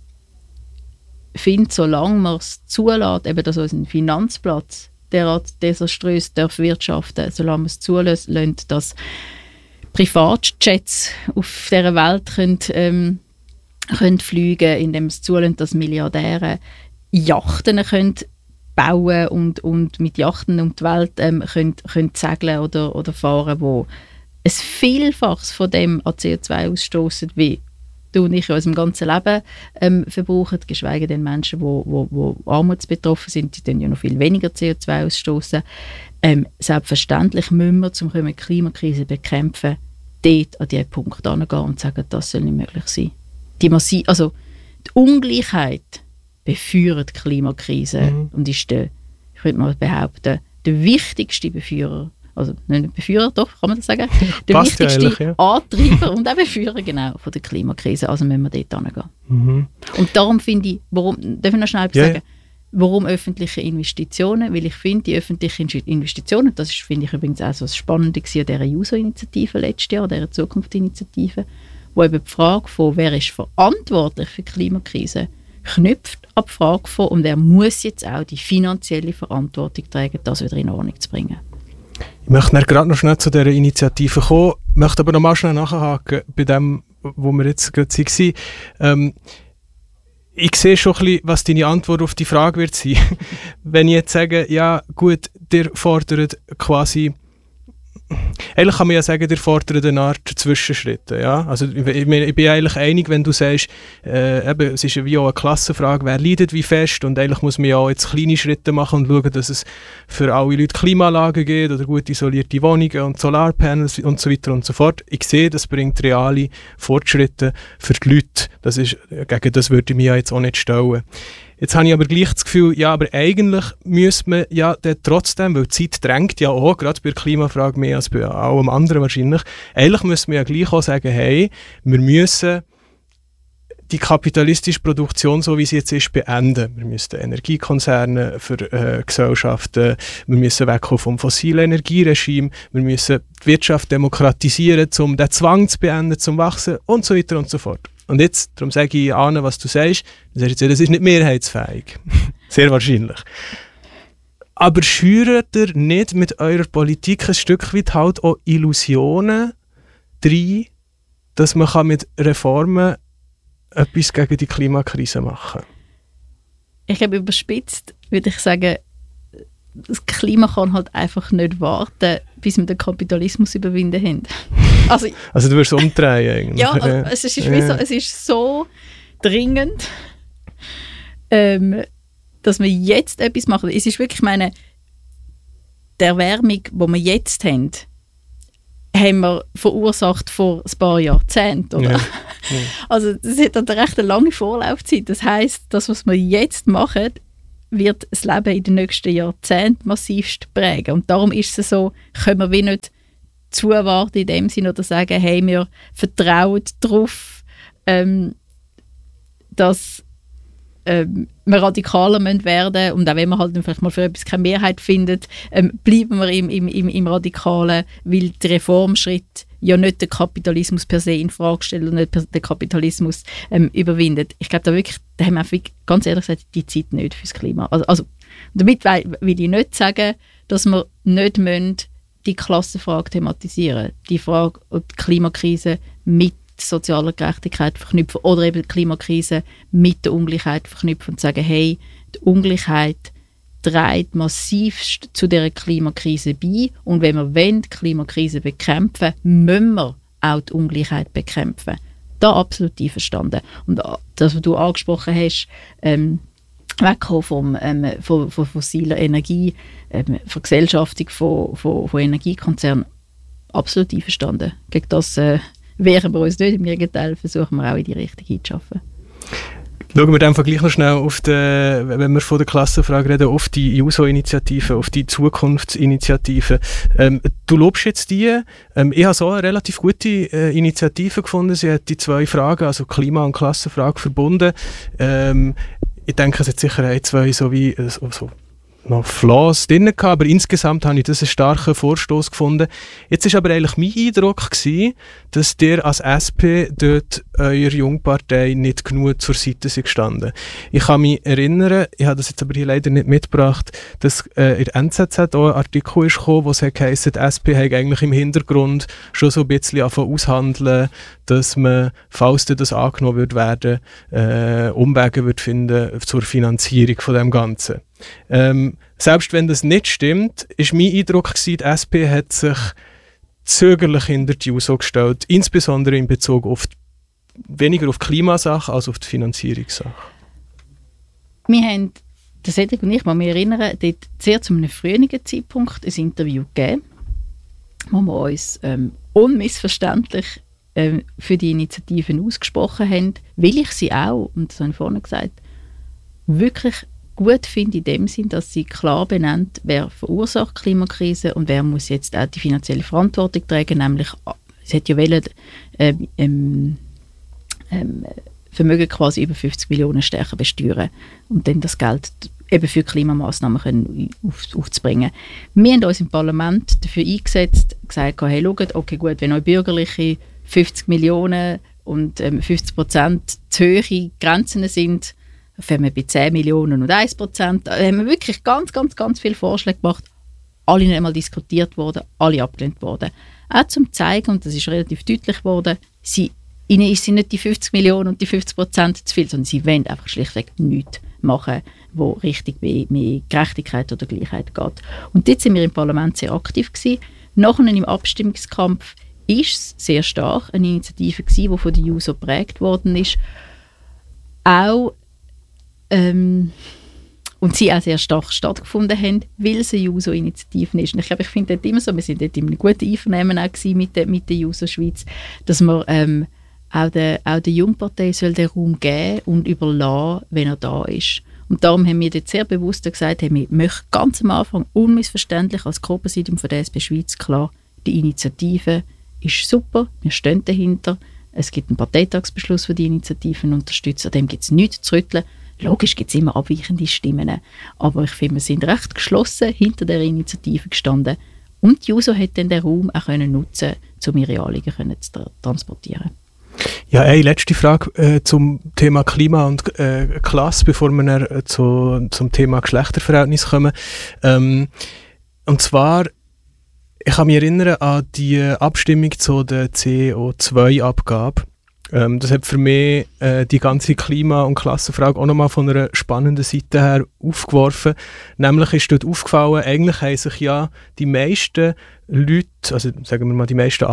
finde, solange man es zulässt, eben dass unser Finanzplatz derart desaströs darf wirtschaften, solange man es zulässt, dass Privatjets auf dieser Welt können fliegen, indem es zulässt, dass Milliardäre Yachten können bauen und mit Yachten um die Welt können segeln oder fahren, wo ein Vielfaches von dem an CO2 ausstoßen, wie du und ich in unserem ganzen Leben verbrauchen, geschweige denn Menschen, die armutsbetroffen sind, die dann ja noch viel weniger CO2 ausstoßen. Selbstverständlich müssen wir, um die Klimakrise zu bekämpfen, dort an diesen Punkt herangehen und sagen, das soll nicht möglich sein. Die Ungleichheit befeuert die Klimakrise und ist ich würde mal behaupten, der wichtigste Befeuerer, also nicht Befeuerer, doch, kann man das sagen? Der wichtigste Antreiber und auch Befeuerer genau, von der Klimakrise. Also müssen wir dort hingehen. Und darum finde ich, darf ich noch schnell sagen, warum öffentliche Investitionen? Weil ich finde, die öffentlichen Investitionen, das ist, finde ich übrigens auch so das Spannende an dieser JUSO-Initiative letztes Jahr, dieser Zukunftsinitiative, wo eben die Frage von, wer ist verantwortlich für die Klimakrise, knüpft an die Frage von, und wer muss jetzt auch die finanzielle Verantwortung tragen, das wieder in Ordnung zu bringen. Ich möchte gerade noch schnell zu dieser Initiative kommen, möchte aber noch mal schnell nachhaken bei dem, wo wir jetzt gerade waren. Ich sehe schon ein bisschen, was deine Antwort auf die Frage wird sein. Wenn ich jetzt sage, ja gut, der fordert quasi, eigentlich kann man ja sagen, der fordert eine Art Zwischenschritte. Ja? Also ich bin eigentlich einig, wenn du sagst, es ist wie auch eine Klassenfrage, wer leidet wie fest, und eigentlich muss man ja auch jetzt kleine Schritte machen und schauen, dass es für alle Leute Klimaanlagen gibt oder gut isolierte Wohnungen und Solarpanels und so weiter und so fort. Ich sehe, das bringt reale Fortschritte für die Leute. Gegen das würde ich mich ja jetzt auch nicht stellen. Jetzt habe ich aber gleich das Gefühl, ja, aber eigentlich müsste man ja trotzdem, weil die Zeit drängt ja auch, gerade bei der Klimafrage mehr als bei allem anderen wahrscheinlich, eigentlich müsste man ja gleich auch sagen, hey, wir müssen die kapitalistische Produktion, so wie sie jetzt ist, beenden. Wir müssen Energiekonzerne für Gesellschaften, wir müssen wegkommen vom fossilen Energieregime, wir müssen die Wirtschaft demokratisieren, um den Zwang zu beenden, zum Wachsen und so weiter und so fort. Und jetzt, darum sage ich an, was du sagst, das ist nicht mehrheitsfähig. Sehr wahrscheinlich. Aber schürt ihr nicht mit eurer Politik ein Stück weit halt auch Illusionen rein, dass man mit Reformen etwas gegen die Klimakrise machen kann? Ich glaube, überspitzt würde ich sagen, das Klima kann halt einfach nicht warten, bis wir den Kapitalismus überwinden haben. Also du wirst umdrehen eigentlich. Ja, es ist so dringend, dass wir jetzt etwas machen. Es ist wirklich, die Erwärmung, die wir jetzt haben wir verursacht vor ein paar Jahrzehnten. Oder? Ja. Ja. Also das hat eine recht lange Vorlaufzeit. Das heisst, das, was wir jetzt machen, wird das Leben in den nächsten Jahrzehnten massivst prägen. Und darum ist es so, können wir wie nicht zuwarten in dem Sinne oder sagen, hey, wir vertrauen darauf, dass wir radikaler werden müssen. Und auch wenn man halt vielleicht mal für etwas keine Mehrheit findet, bleiben wir im Radikalen, weil die Reformschritt ja nicht den Kapitalismus per se in Frage stellen und nicht den Kapitalismus überwindet. Ich glaube, da haben wir ganz ehrlich gesagt die Zeit nicht fürs Klima. Also damit will ich nicht sagen, dass wir nicht die Klassenfrage thematisieren müssen. Die Frage, ob die Klimakrise mit sozialer Gerechtigkeit verknüpfen oder eben die Klimakrise mit der Ungleichheit verknüpfen und sagen, hey, die Ungleichheit trägt massivst zu dieser Klimakrise bei und wenn wir die Klimakrise bekämpfen, müssen wir auch die Ungleichheit bekämpfen. Da absolut einverstanden. Und das, was du angesprochen hast, wegkommen von fossiler Energie, Vergesellschaftung von Energiekonzernen, absolut einverstanden. Gegen das wehren wir uns nicht, im Gegenteil versuchen wir auch in die Richtung hinzuschaffen. Schauen wir dann gleich noch schnell wenn wir von der Klassenfrage reden, auf die JUSO-Initiative, auf die Zukunftsinitiative. Du lobst jetzt die. Ich habe so eine relativ gute Initiative gefunden. Sie hat die zwei Fragen, also Klima- und Klassenfrage, verbunden. Ich denke, es hat sicher ein, zwei so noch Flaws drin gehabt, aber insgesamt habe ich das einen starken Vorstoß gefunden. Jetzt war aber eigentlich mein Eindruck gewesen, dass ihr als SP dort eurer Jungpartei nicht genug zur Seite sind gestanden. Ich kann mich erinnern, ich habe das jetzt aber hier leider nicht mitgebracht, dass in der NZZ auch ein Artikel ist gekommen, wo es heisst, die SP hat eigentlich im Hintergrund schon so ein bisschen angefangen aushandeln, dass man, falls das angenommen wird werden, Umwege wird finden zur Finanzierung von dem Ganzen. Selbst wenn das nicht stimmt, ist mein Eindruck gewesen, die SP hat sich zögerlich hinter die JUSO gestellt, insbesondere in Bezug auf weniger auf die Klimasache als auf die Finanzierungssache. Wir haben, das Cedric und ich, mal mich erinnern, dort sehr zu einem frühen Zeitpunkt ein Interview gegeben, wo wir uns unmissverständlich für die Initiativen ausgesprochen haben, weil ich sie auch, und das habe ich vorhin gesagt, wirklich gut finde in dem Sinn, dass sie klar benennt, wer verursacht die Klimakrise und wer muss jetzt auch die finanzielle Verantwortung tragen, nämlich sie hat ja wollen, Vermögen quasi über 50 Millionen stärker besteuern und dann das Geld eben für Klimamaßnahmen aufzubringen. Wir haben uns im Parlament dafür eingesetzt, gesagt, hey, schaut, okay gut, wenn euch Bürgerliche 50 Millionen und 50% zu hohe Grenzen sind, wenn wir bei 10 Millionen und 1%, haben wir wirklich ganz, ganz, ganz viele Vorschläge gemacht, alle nicht einmal diskutiert worden, alle abgelehnt worden. Auch zum zeigen, und das ist relativ deutlich geworden, ihnen sind nicht die 50 Millionen und die 50% zu viel, sondern sie wollen einfach schlichtweg nichts machen, wo richtig mehr Gerechtigkeit oder Gleichheit geht. Und dort sind wir im Parlament sehr aktiv gewesen. Nachher im Abstimmungskampf ist es sehr stark eine Initiative gewesen, die von der JUSO geprägt worden ist. Auch und sie auch sehr stark stattgefunden haben, weil es eine JUSO-Initiative ist. Und ich finde dort immer so, wir sind dort in einem guten Einvernehmen auch mit der JUSO Schweiz, dass man auch der Jungpartei soll den Raum geben und überlassen, wenn er da ist. Und darum haben wir dort sehr bewusst gesagt, wir möchten ganz am Anfang unmissverständlich als Co-Präsidium von der SP Schweiz klar, die Initiative ist super, wir stehen dahinter, es gibt einen Parteitagsbeschluss für die Initiativen unterstützen, an dem gibt es nichts zu rütteln. Logisch gibt es immer abweichende Stimmen, aber ich finde, wir sind recht geschlossen hinter der Initiative gestanden und die JUSO hat dann den Raum auch nutzen, um ihre Anliegen zu transportieren. Ja, eine letzte Frage zum Thema Klima und Klasse, bevor wir dann zum Thema Geschlechterverhältnis kommen. Und zwar, ich kann mich erinnern an die Abstimmung zu der CO2-Abgabe. Das hat für mich die ganze Klima- und Klassenfrage auch nochmal von einer spannenden Seite her aufgeworfen. Nämlich ist dort aufgefallen, eigentlich haben sich ja die meisten Leute, also sagen wir mal die meisten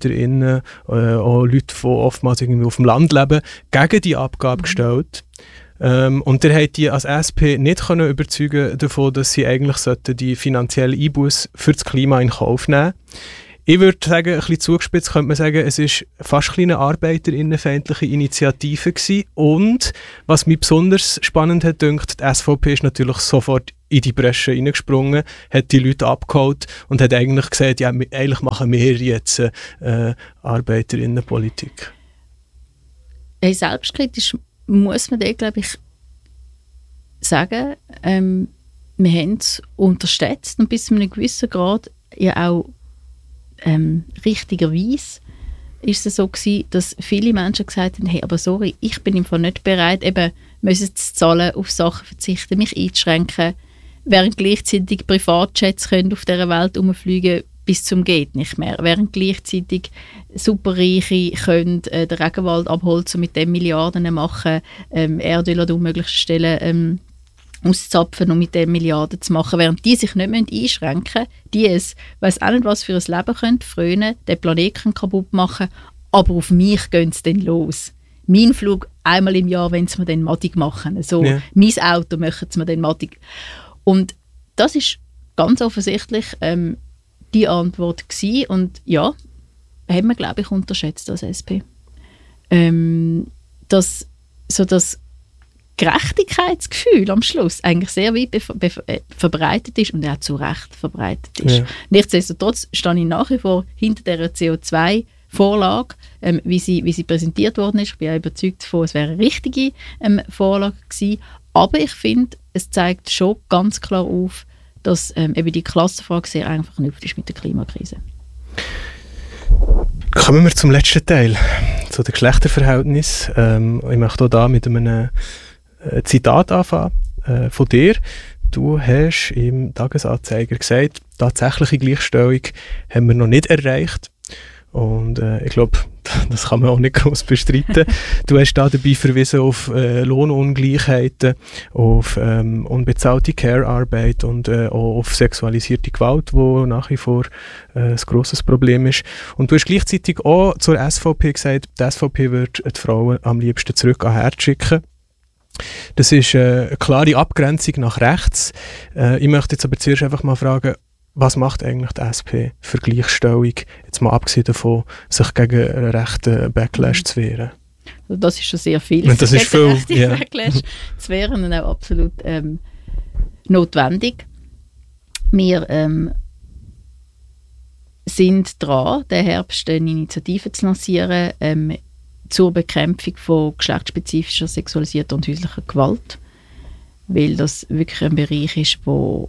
ArbeiterInnen, auch Leute, die oftmals irgendwie auf dem Land leben, gegen die Abgabe gestellt. Und der hat die als SP nicht können überzeugen davon, dass sie eigentlich die finanzielle Einbuß für das Klima in Kauf nehmen. Ich würde sagen, ein bisschen zugespitzt könnte man sagen, es ist fast eine arbeiterinnenfeindliche Initiative gewesen. Und was mich besonders spannend hat gedacht, die SVP ist natürlich sofort in die Bresche reingesprungen, hat die Leute abgeholt und hat eigentlich gesagt, ja, eigentlich machen wir jetzt Arbeiterinnenpolitik. Hey, selbstkritisch muss man da, glaube ich, sagen, wir haben es unterschätzt und bis zu einem gewissen Grad ja auch richtigerweise ist es so gewesen, dass viele Menschen gesagt haben, hey, aber sorry, ich bin im Fall nicht bereit, eben müssen zu zahlen, auf Sachen verzichten, mich einzuschränken, während gleichzeitig Privatjets können auf dieser Welt herumfliegen bis zum geht nicht mehr, während gleichzeitig Superreiche können den Regenwald abholzen und mit dem Milliarden machen, Erdöl an unmöglichen Stellen auszapfen und mit den Milliarden zu machen, während die sich nicht einschränken müssen, die es, weiss auch nicht, was für ein Leben können, frönen, den Planeten kaputt machen, aber auf mich gehen sie dann los. Mein Flug einmal im Jahr, wenn sie mir dann madig machen. So, ja. Mein Auto möchten sie mir dann madig. Und das ist ganz offensichtlich die Antwort gewesen. Und ja, haben wir, glaube ich, unterschätzt als SP. Dass so das Gerechtigkeitsgefühl am Schluss eigentlich sehr weit verbreitet ist und auch zu Recht verbreitet ist. Ja. Nichtsdestotrotz stehe ich nach wie vor hinter dieser CO2-Vorlage, wie sie präsentiert worden ist. Ich bin auch überzeugt davon, es wäre eine richtige Vorlage gewesen. Aber ich finde, es zeigt schon ganz klar auf, dass eben die Klassenfrage sehr einfach verknüpft ist mit der Klimakrise. Kommen wir zum letzten Teil, zu den Geschlechterverhältnissen. Ich möchte auch da mit einem Zitat anfangen von dir. Du hast im Tagesanzeiger gesagt, tatsächliche Gleichstellung haben wir noch nicht erreicht. Und ich glaube, das kann man auch nicht groß bestreiten. Du hast da dabei verwiesen auf Lohnungleichheiten, auf unbezahlte Care-Arbeit und auch auf sexualisierte Gewalt, die nach wie vor ein grosses Problem ist. Und du hast gleichzeitig auch zur SVP gesagt, die SVP würde die Frauen am liebsten zurück an Herd schicken. Das ist eine klare Abgrenzung nach rechts. Ich möchte jetzt aber zuerst einfach mal fragen, was macht eigentlich die SP für Gleichstellung, jetzt mal abgesehen davon, sich gegen einen rechten Backlash zu wehren? Also das ist schon sehr viel. Das ist viel, ja. Backlash zu wehren und auch absolut notwendig. Wir sind dran, den Herbst eine Initiative zu lancieren zur Bekämpfung von geschlechtsspezifischer, sexualisierter und häuslicher Gewalt, weil das wirklich ein Bereich ist, wo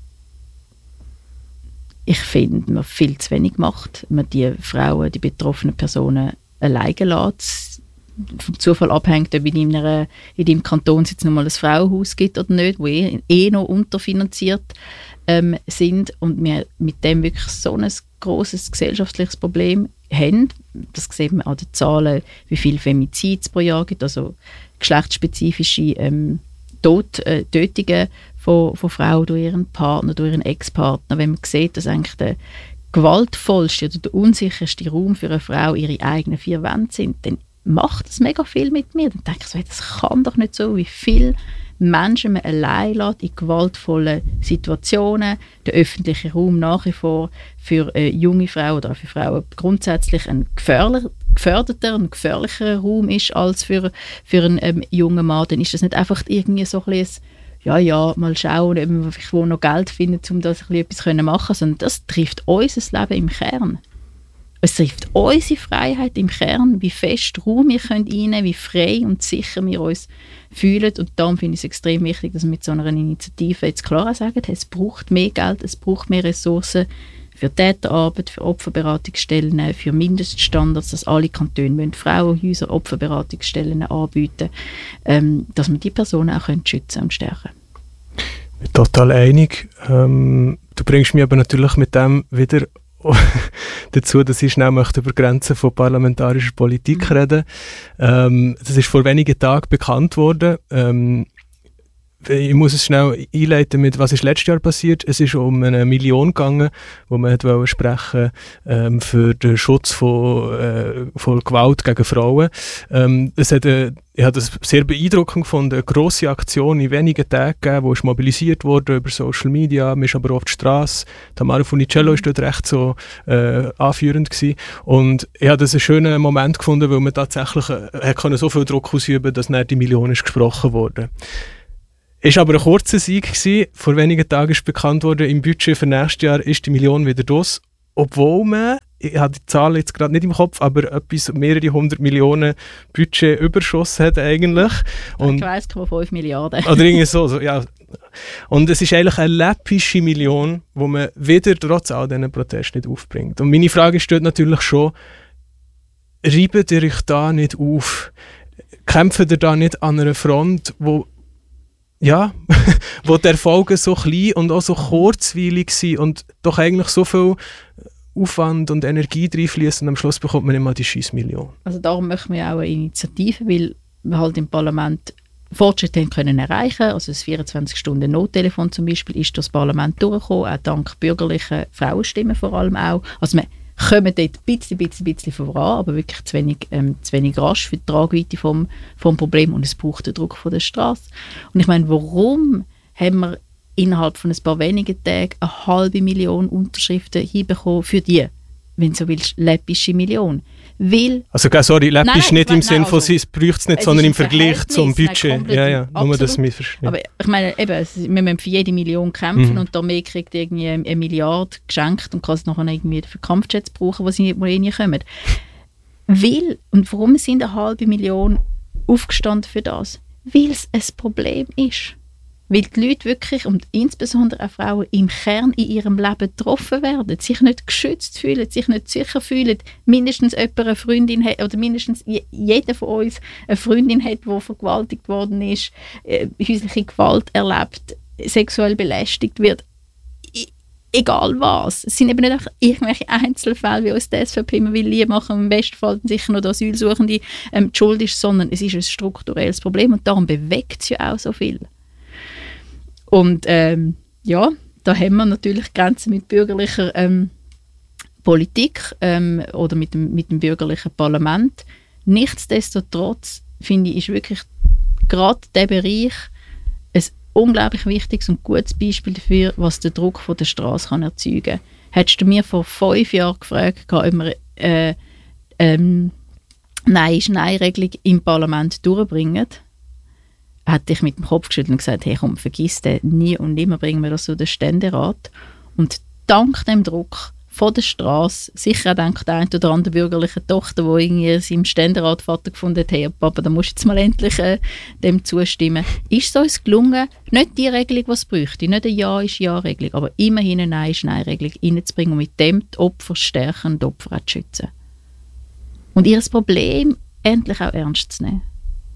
ich finde, man viel zu wenig macht. Man die Frauen, die betroffenen Personen alleine lässt. Vom Zufall abhängt, ob in deinem Kanton es jetzt noch mal ein Frauenhaus gibt oder nicht, wo noch unterfinanziert sind und wir mit dem wirklich so ein grosses gesellschaftliches Problem haben. Das sieht man an den Zahlen, wie viele Femizide es pro Jahr gibt, also geschlechtsspezifische Tötungen von Frauen durch ihren Partner, durch ihren Ex-Partner. Wenn man sieht, dass eigentlich der gewaltvollste oder der unsicherste Raum für eine Frau ihre eigenen vier Wände sind, dann macht das mega viel mit mir. Dann denke ich so, das kann doch nicht so, wie viele Menschen man allein lässt in gewaltvollen Situationen. Der öffentliche Raum nach wie vor für junge Frauen oder auch für Frauen grundsätzlich ein geförderter und gefährlicherer Raum ist als für einen jungen Mann. Dann ist das nicht einfach irgendwie so ein bisschen mal schauen, ob wir vielleicht wo noch Geld finden, um das etwas zu machen, sondern das trifft unser Leben im Kern. Es trifft unsere Freiheit im Kern, wie fest Raum wir einnehmen können, wie frei und sicher wir uns fühlen. Und darum finde ich es extrem wichtig, dass wir mit so einer Initiative jetzt klar sagen, es braucht mehr Geld, es braucht mehr Ressourcen für Täterarbeit, für Opferberatungsstellen, für Mindeststandards, dass alle Kantone Frauenhäuser, Opferberatungsstellen anbieten, dass wir die Personen auch schützen und stärken können. Total einig. Du bringst mich aber natürlich mit dem wieder dazu, dass ich schnell möchte über Grenzen von parlamentarischer Politik reden. Das ist vor wenigen Tagen bekannt worden. ich muss es schnell einleiten mit, was ist letztes Jahr passiert. Es ist um 1 Million gegangen, wo man wollte sprechen für den Schutz von Gewalt gegen Frauen. Ich habe das sehr beeindruckend gefunden, eine grosse Aktion in wenigen Tagen gegeben, die ist mobilisiert wurde über Social Media, man ist aber auf der Straße. Tamara Funicello war dort recht so anführend gewesen. Und ich habe das einen schönen Moment gefunden, weil man tatsächlich so viel Druck ausüben, dass nicht die Million ist gesprochen wurde. Es war aber ein kurzer Sieg gewesen. Vor wenigen Tagen ist bekannt worden, im Budget für nächstes Jahr ist die Million wieder draus. Obwohl man, ich habe die Zahl jetzt gerade nicht im Kopf, aber etwas mehrere 100 Millionen Budget überschuss hat eigentlich. Und 1,5 Milliarden. Oder irgendwie so, ja. Und es ist eigentlich eine läppische Million, die man wieder trotz all diesen Protesten nicht aufbringt. Und meine Frage steht natürlich schon, reibt ihr euch da nicht auf? Kämpft ihr da nicht an einer Front, wo die Erfolge so klein und auch so kurzweilig sind und doch eigentlich so viel Aufwand und Energie reinfließen und am Schluss bekommt man immer die Scheissmillion. Also darum möchten wir auch eine Initiative, weil wir halt im Parlament Fortschritte können erreichen. Also das 24-Stunden-Nottelefon zum Beispiel ist durch das Parlament durchgekommen, auch dank bürgerlichen Frauenstimmen vor allem auch. Also wir kommen dort ein bisschen voran, aber wirklich zu wenig rasch für die Tragweite vom Problem und es braucht den Druck von der Straße. Und ich meine, warum haben wir innerhalb von ein paar wenigen Tagen 500.000 Unterschriften hinbekommen für die, wenn du so willst, läppische Million? Weil, läppisch nicht im Sinne von, es braucht es nicht, sondern im Vergleich zum Budget. Ja, nur das wir verstehen. Aber ich meine, eben, wir müssen für jede Million kämpfen und die Armee kriegt irgendwie 1 Milliarde geschenkt und kann es nachher irgendwie für Kampfjets brauchen, die nie kommen. Weil, und warum sind 500.000 aufgestanden für das? Weil es ein Problem ist. Weil die Leute wirklich, und insbesondere auch Frauen, im Kern in ihrem Leben getroffen werden, sich nicht geschützt fühlen, sich nicht sicher fühlen, mindestens jemand eine Freundin hat, oder mindestens jeder von uns eine Freundin hat, die vergewaltigt worden ist, häusliche Gewalt erlebt, sexuell belästigt wird. Egal was. Es sind eben nicht einfach irgendwelche Einzelfälle, wie uns die SVP immer lieb machen, im besten Fall sicher noch die Asylsuchende die Schuld ist, sondern es ist ein strukturelles Problem und darum bewegt es ja auch so viel. Und da haben wir natürlich Grenzen mit bürgerlicher Politik oder mit dem bürgerlichen Parlament. Nichtsdestotrotz, finde ich, ist wirklich gerade dieser Bereich ein unglaublich wichtiges und gutes Beispiel dafür, was der Druck von der Straße kann erzeugen kann. Hättest du mir vor 5 Jahren gefragt, ob wir Nein-Regelung im Parlament durchbringen, hätte ich mit dem Kopf geschüttelt und gesagt, hey komm, vergiss den, nie und nimmer bringen wir das so den Ständerat. Und dank dem Druck von der Straße, sicher auch dank der einen oder anderen bürgerlichen Tochter, die irgendwie seinem Ständerat Vater gefunden hat, hey Papa, da musst du jetzt mal endlich dem zustimmen, ist es uns gelungen, nicht die Regelung, die es bräuchte, nicht eine Ja ist Ja-Regelung, aber immerhin eine Nein ist Nein-Regelung reinzubringen und mit dem die Opfer stärken und die Opfer auch zu schützen. Und ihr Problem endlich auch ernst zu nehmen.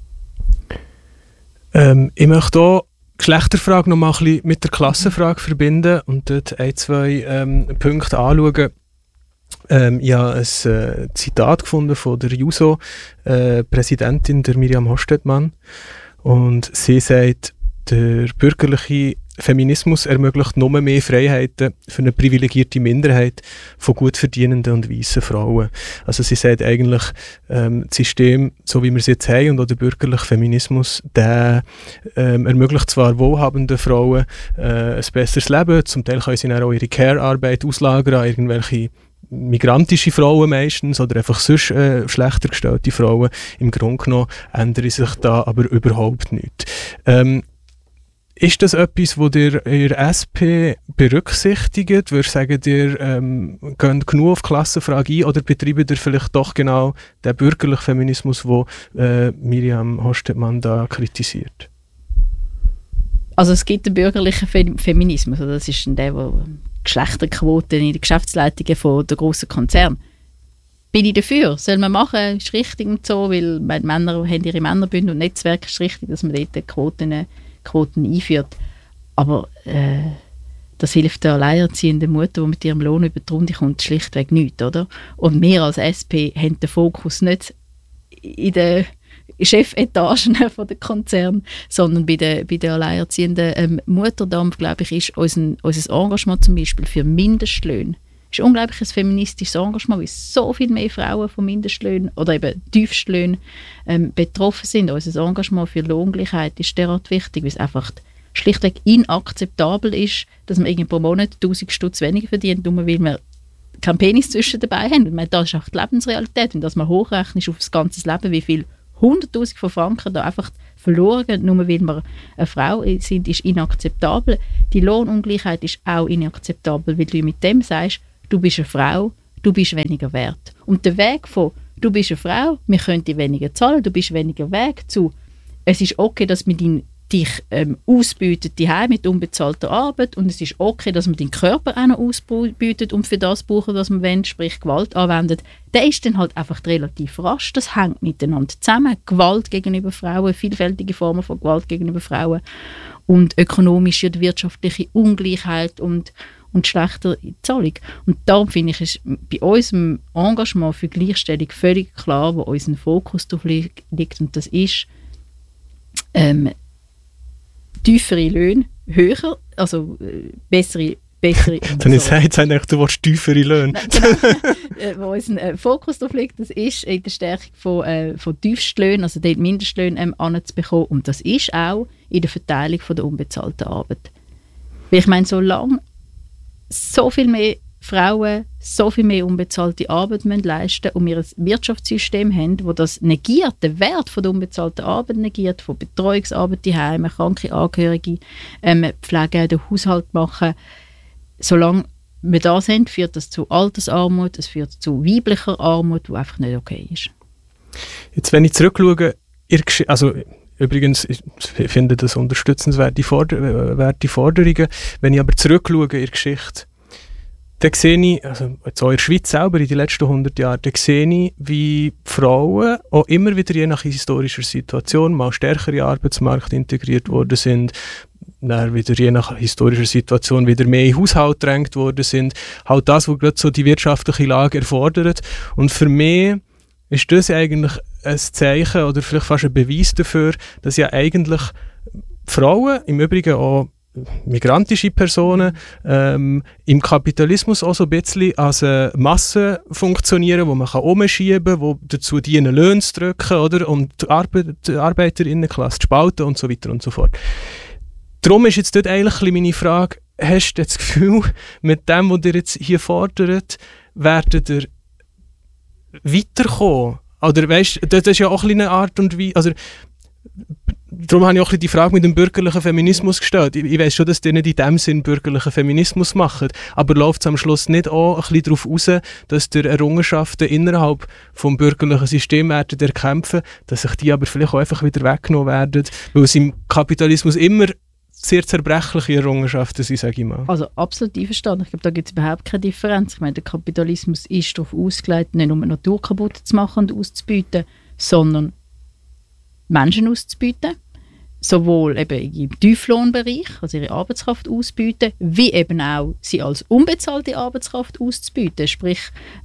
Ich möchte hier die Geschlechterfrage noch mal ein bisschen mit der Klassenfrage verbinden und dort 1-2 Punkte anschauen. Ich habe ein Zitat gefunden von der JUSO-Präsidentin, der Miriam Hostetmann. Und sie sagt, der bürgerliche Feminismus ermöglicht nur mehr Freiheiten für eine privilegierte Minderheit von gut verdienenden und weißen Frauen. Also sie sagt eigentlich, das System, so wie wir es jetzt haben, und auch der bürgerliche Feminismus, der ermöglicht zwar wohlhabenden Frauen ein besseres Leben, zum Teil können sie dann auch ihre Care-Arbeit auslagern an irgendwelche migrantische Frauen meistens oder einfach sonst schlechter gestellte Frauen. Im Grunde genommen ändert sich da aber überhaupt nichts. Ist das etwas, das ihr in der SP berücksichtigt? Würdest du sagen, ihr geht genug auf die Klassenfrage ein oder betreibt ihr vielleicht doch genau den bürgerlichen Feminismus, den Miriam Hostetmann da kritisiert? Also es gibt den bürgerlichen Feminismus, also das ist der, der Geschlechterquoten in den Geschäftsleitungen von der grossen Konzerne. Bin ich dafür, soll man machen, ist richtig und so, weil Männer haben ihre Männerbünde und Netzwerke, ist richtig, dass man dort Quoten einführt. Aber das hilft der alleinerziehenden Mutter, die mit ihrem Lohn über die Runde kommt, schlichtweg nicht, oder? Und wir als SP haben den Fokus nicht in der Chefetagen von den Konzernen, sondern bei den alleinerziehenden Muttern, glaube ich, ist unser Engagement zum Beispiel für Mindestlöhne ist unglaublich ein feministisches Engagement, weil so viel mehr Frauen von Mindestlöhnen oder eben Tiefstlöhnen betroffen sind. Unser Engagement für Lohngleichheit ist derart wichtig, weil es einfach schlichtweg inakzeptabel ist, dass man pro Monat 1000 Stutz weniger verdient, nur weil wir keinen Penis zwischen dabei haben. Und das ist auch die Lebensrealität. Und dass man hochrechnet auf das ganze Leben, wie viel 100'000 von Franken da einfach verloren gehen, nur weil wir eine Frau sind, ist inakzeptabel. Die Lohnungleichheit ist auch inakzeptabel, weil du mit dem sagst, du bist eine Frau, du bist weniger wert. Und der Weg von du bist eine Frau, wir können dir weniger zahlen, du bist weniger wert, zu es ist okay, dass wir dich ausbeutet daheim mit unbezahlter Arbeit und es ist okay, dass man deinen Körper auch noch ausbeutet und für das brauchen, was man will, sprich Gewalt anwendet, der ist dann halt einfach relativ rasch. Das hängt miteinander zusammen. Gewalt gegenüber Frauen, vielfältige Formen von Gewalt gegenüber Frauen und ökonomische und wirtschaftliche Ungleichheit und schlechter Zahlung. Und darum finde ich, ist bei unserem Engagement für Gleichstellung völlig klar, wo unser Fokus drauf liegt und das ist tiefere Löhne, höher, also bessere Dann sagt es du willst tiefere Löhne. Genau. Wo unser Fokus drauf liegt, das ist in der Stärkung von Tiefstlöhnen, also dort Mindestlöhne anzubekommen. Und das ist auch in der Verteilung von der unbezahlten Arbeit. Weil ich meine, solange so viel mehr Frauen so viel mehr unbezahlte Arbeit leisten müssen und wir ein Wirtschaftssystem haben, das das negiert, den Wert von der unbezahlten Arbeit negiert, von Betreuungsarbeit die Heime, kranke Angehörige, Pflege, den Haushalt machen. Solange wir das haben, führt das zu Altersarmut, es führt zu weiblicher Armut, die einfach nicht okay ist. Jetzt, wenn ich zurückschaue, also übrigens, ich finde das unterstützenswerte Forderungen, wenn ich aber zurückschaue in der Geschichte, dann sehe ich, also jetzt auch in der Schweiz selber in den letzten 100 Jahren, dann sehe ich, wie Frauen auch immer wieder je nach historischer Situation mal stärker in den Arbeitsmarkt integriert worden sind, dann wieder je nach historischer Situation wieder mehr in den Haushalt gedrängt worden sind. Halt das, was gerade so die wirtschaftliche Lage erfordert. Und für mich ist das eigentlich ein Zeichen oder vielleicht fast ein Beweis dafür, dass ja eigentlich Frauen, im Übrigen auch migrantische Personen, im Kapitalismus auch so ein bisschen als eine Masse funktionieren, wo man umschieben kann, die dazu dienen, Löhne zu drücken, oder? Und die Arbeiterinnenklasse zu spalten und so weiter und so fort. Darum ist jetzt dort eigentlich meine Frage, hast du das Gefühl, mit dem, was ihr jetzt hier fordert, werdet ihr weiterkommen? Oder weißt, das ist ja auch eine Art und Weise, also darum habe ich auch die Frage mit dem bürgerlichen Feminismus gestellt. Ich weiss schon, dass die nicht in dem Sinn bürgerlichen Feminismus machen, aber läuft es am Schluss nicht auch ein bisschen darauf raus, dass durch Errungenschaften innerhalb des bürgerlichen Systems werden erkämpfen, dass sich die aber vielleicht auch einfach wieder weggenommen werden, weil es im Kapitalismus immer sehr zerbrechliche Errungenschaften sind, sage ich mal. Also absolut einverstanden. Ich glaube, da gibt es überhaupt keine Differenz. Ich meine, der Kapitalismus ist darauf ausgelegt, nicht nur die Natur kaputt zu machen und auszubeuten, sondern Menschen auszubeuten. Sowohl eben im Tieflohnbereich, also ihre Arbeitskraft auszubeuten, wie eben auch sie als unbezahlte Arbeitskraft auszubeuten. Sprich,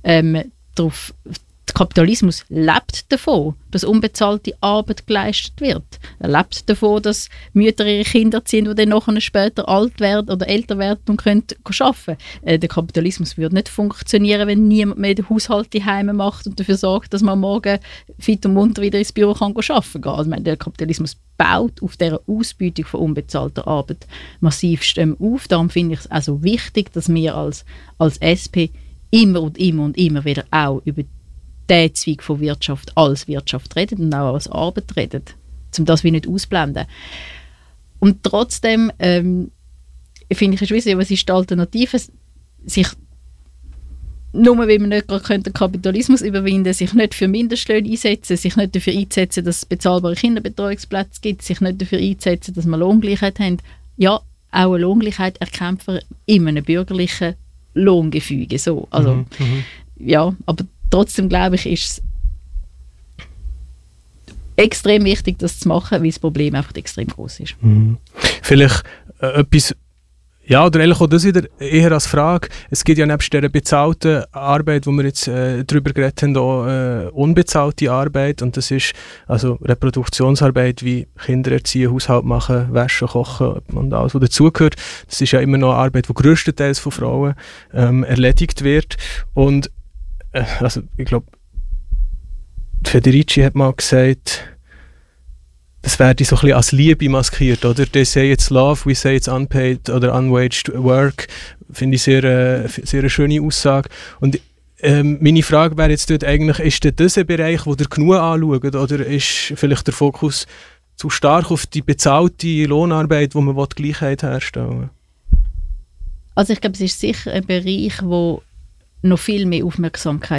der Kapitalismus lebt davon, dass unbezahlte Arbeit geleistet wird. Er lebt davon, dass Mütter ihre Kinder ziehen, die dann nachher später alt werden oder älter werden und können arbeiten. Der Kapitalismus würde nicht funktionieren, wenn niemand mehr den Haushalt daheim macht und dafür sorgt, dass man morgen fit und munter wieder ins Büro kann arbeiten kann. Also, der Kapitalismus baut auf dieser Ausbeutung von unbezahlter Arbeit massivst auf. Darum finde ich es also wichtig, dass wir als SP immer wieder auch über diesen Zweig von Wirtschaft als Wirtschaft reden und auch als Arbeit reden, um das wie nicht ausblenden. Und trotzdem finde ich es schwierig, was ist die Alternative? Sich nur weil man nicht gerade den Kapitalismus überwinden könnte, sich nicht für Mindestlöhne einsetzen, sich nicht dafür einsetzen, dass es bezahlbare Kinderbetreuungsplätze gibt, sich nicht dafür einsetzen, dass wir Lohngleichheit haben. Ja, auch eine Lohngleichheit erkämpfen wir in einem bürgerlichen Lohngefüge. So. Also, ja, aber trotzdem glaube ich, ist es extrem wichtig, das zu machen, weil das Problem einfach extrem groß ist. Vielleicht etwas, Ja, oder eigentlich auch das wieder eher als Frage. Es gibt ja nebst dieser bezahlten Arbeit, wo wir jetzt darüber geredet haben, auch unbezahlte Arbeit. Und das ist also Reproduktionsarbeit wie Kinder erziehen, Haushalt machen, waschen, kochen und alles, was dazugehört. Das ist ja immer noch eine Arbeit, die grösstenteils von Frauen erledigt wird. Und also ich glaube, Federici hat mal gesagt, das werde so ein bisschen als Liebe maskiert, oder? They say it's love, we say it's unpaid oder unwaged work. Finde ich sehr eine schöne Aussage. Und meine Frage wäre jetzt dort eigentlich, ist das ein Bereich, wo ihr genug anschaut, oder ist vielleicht der Fokus zu stark auf die bezahlte Lohnarbeit, wo man Gleichheit herstellen will? Also ich glaube, es ist sicher ein Bereich, wo noch viel mehr Aufmerksamkeit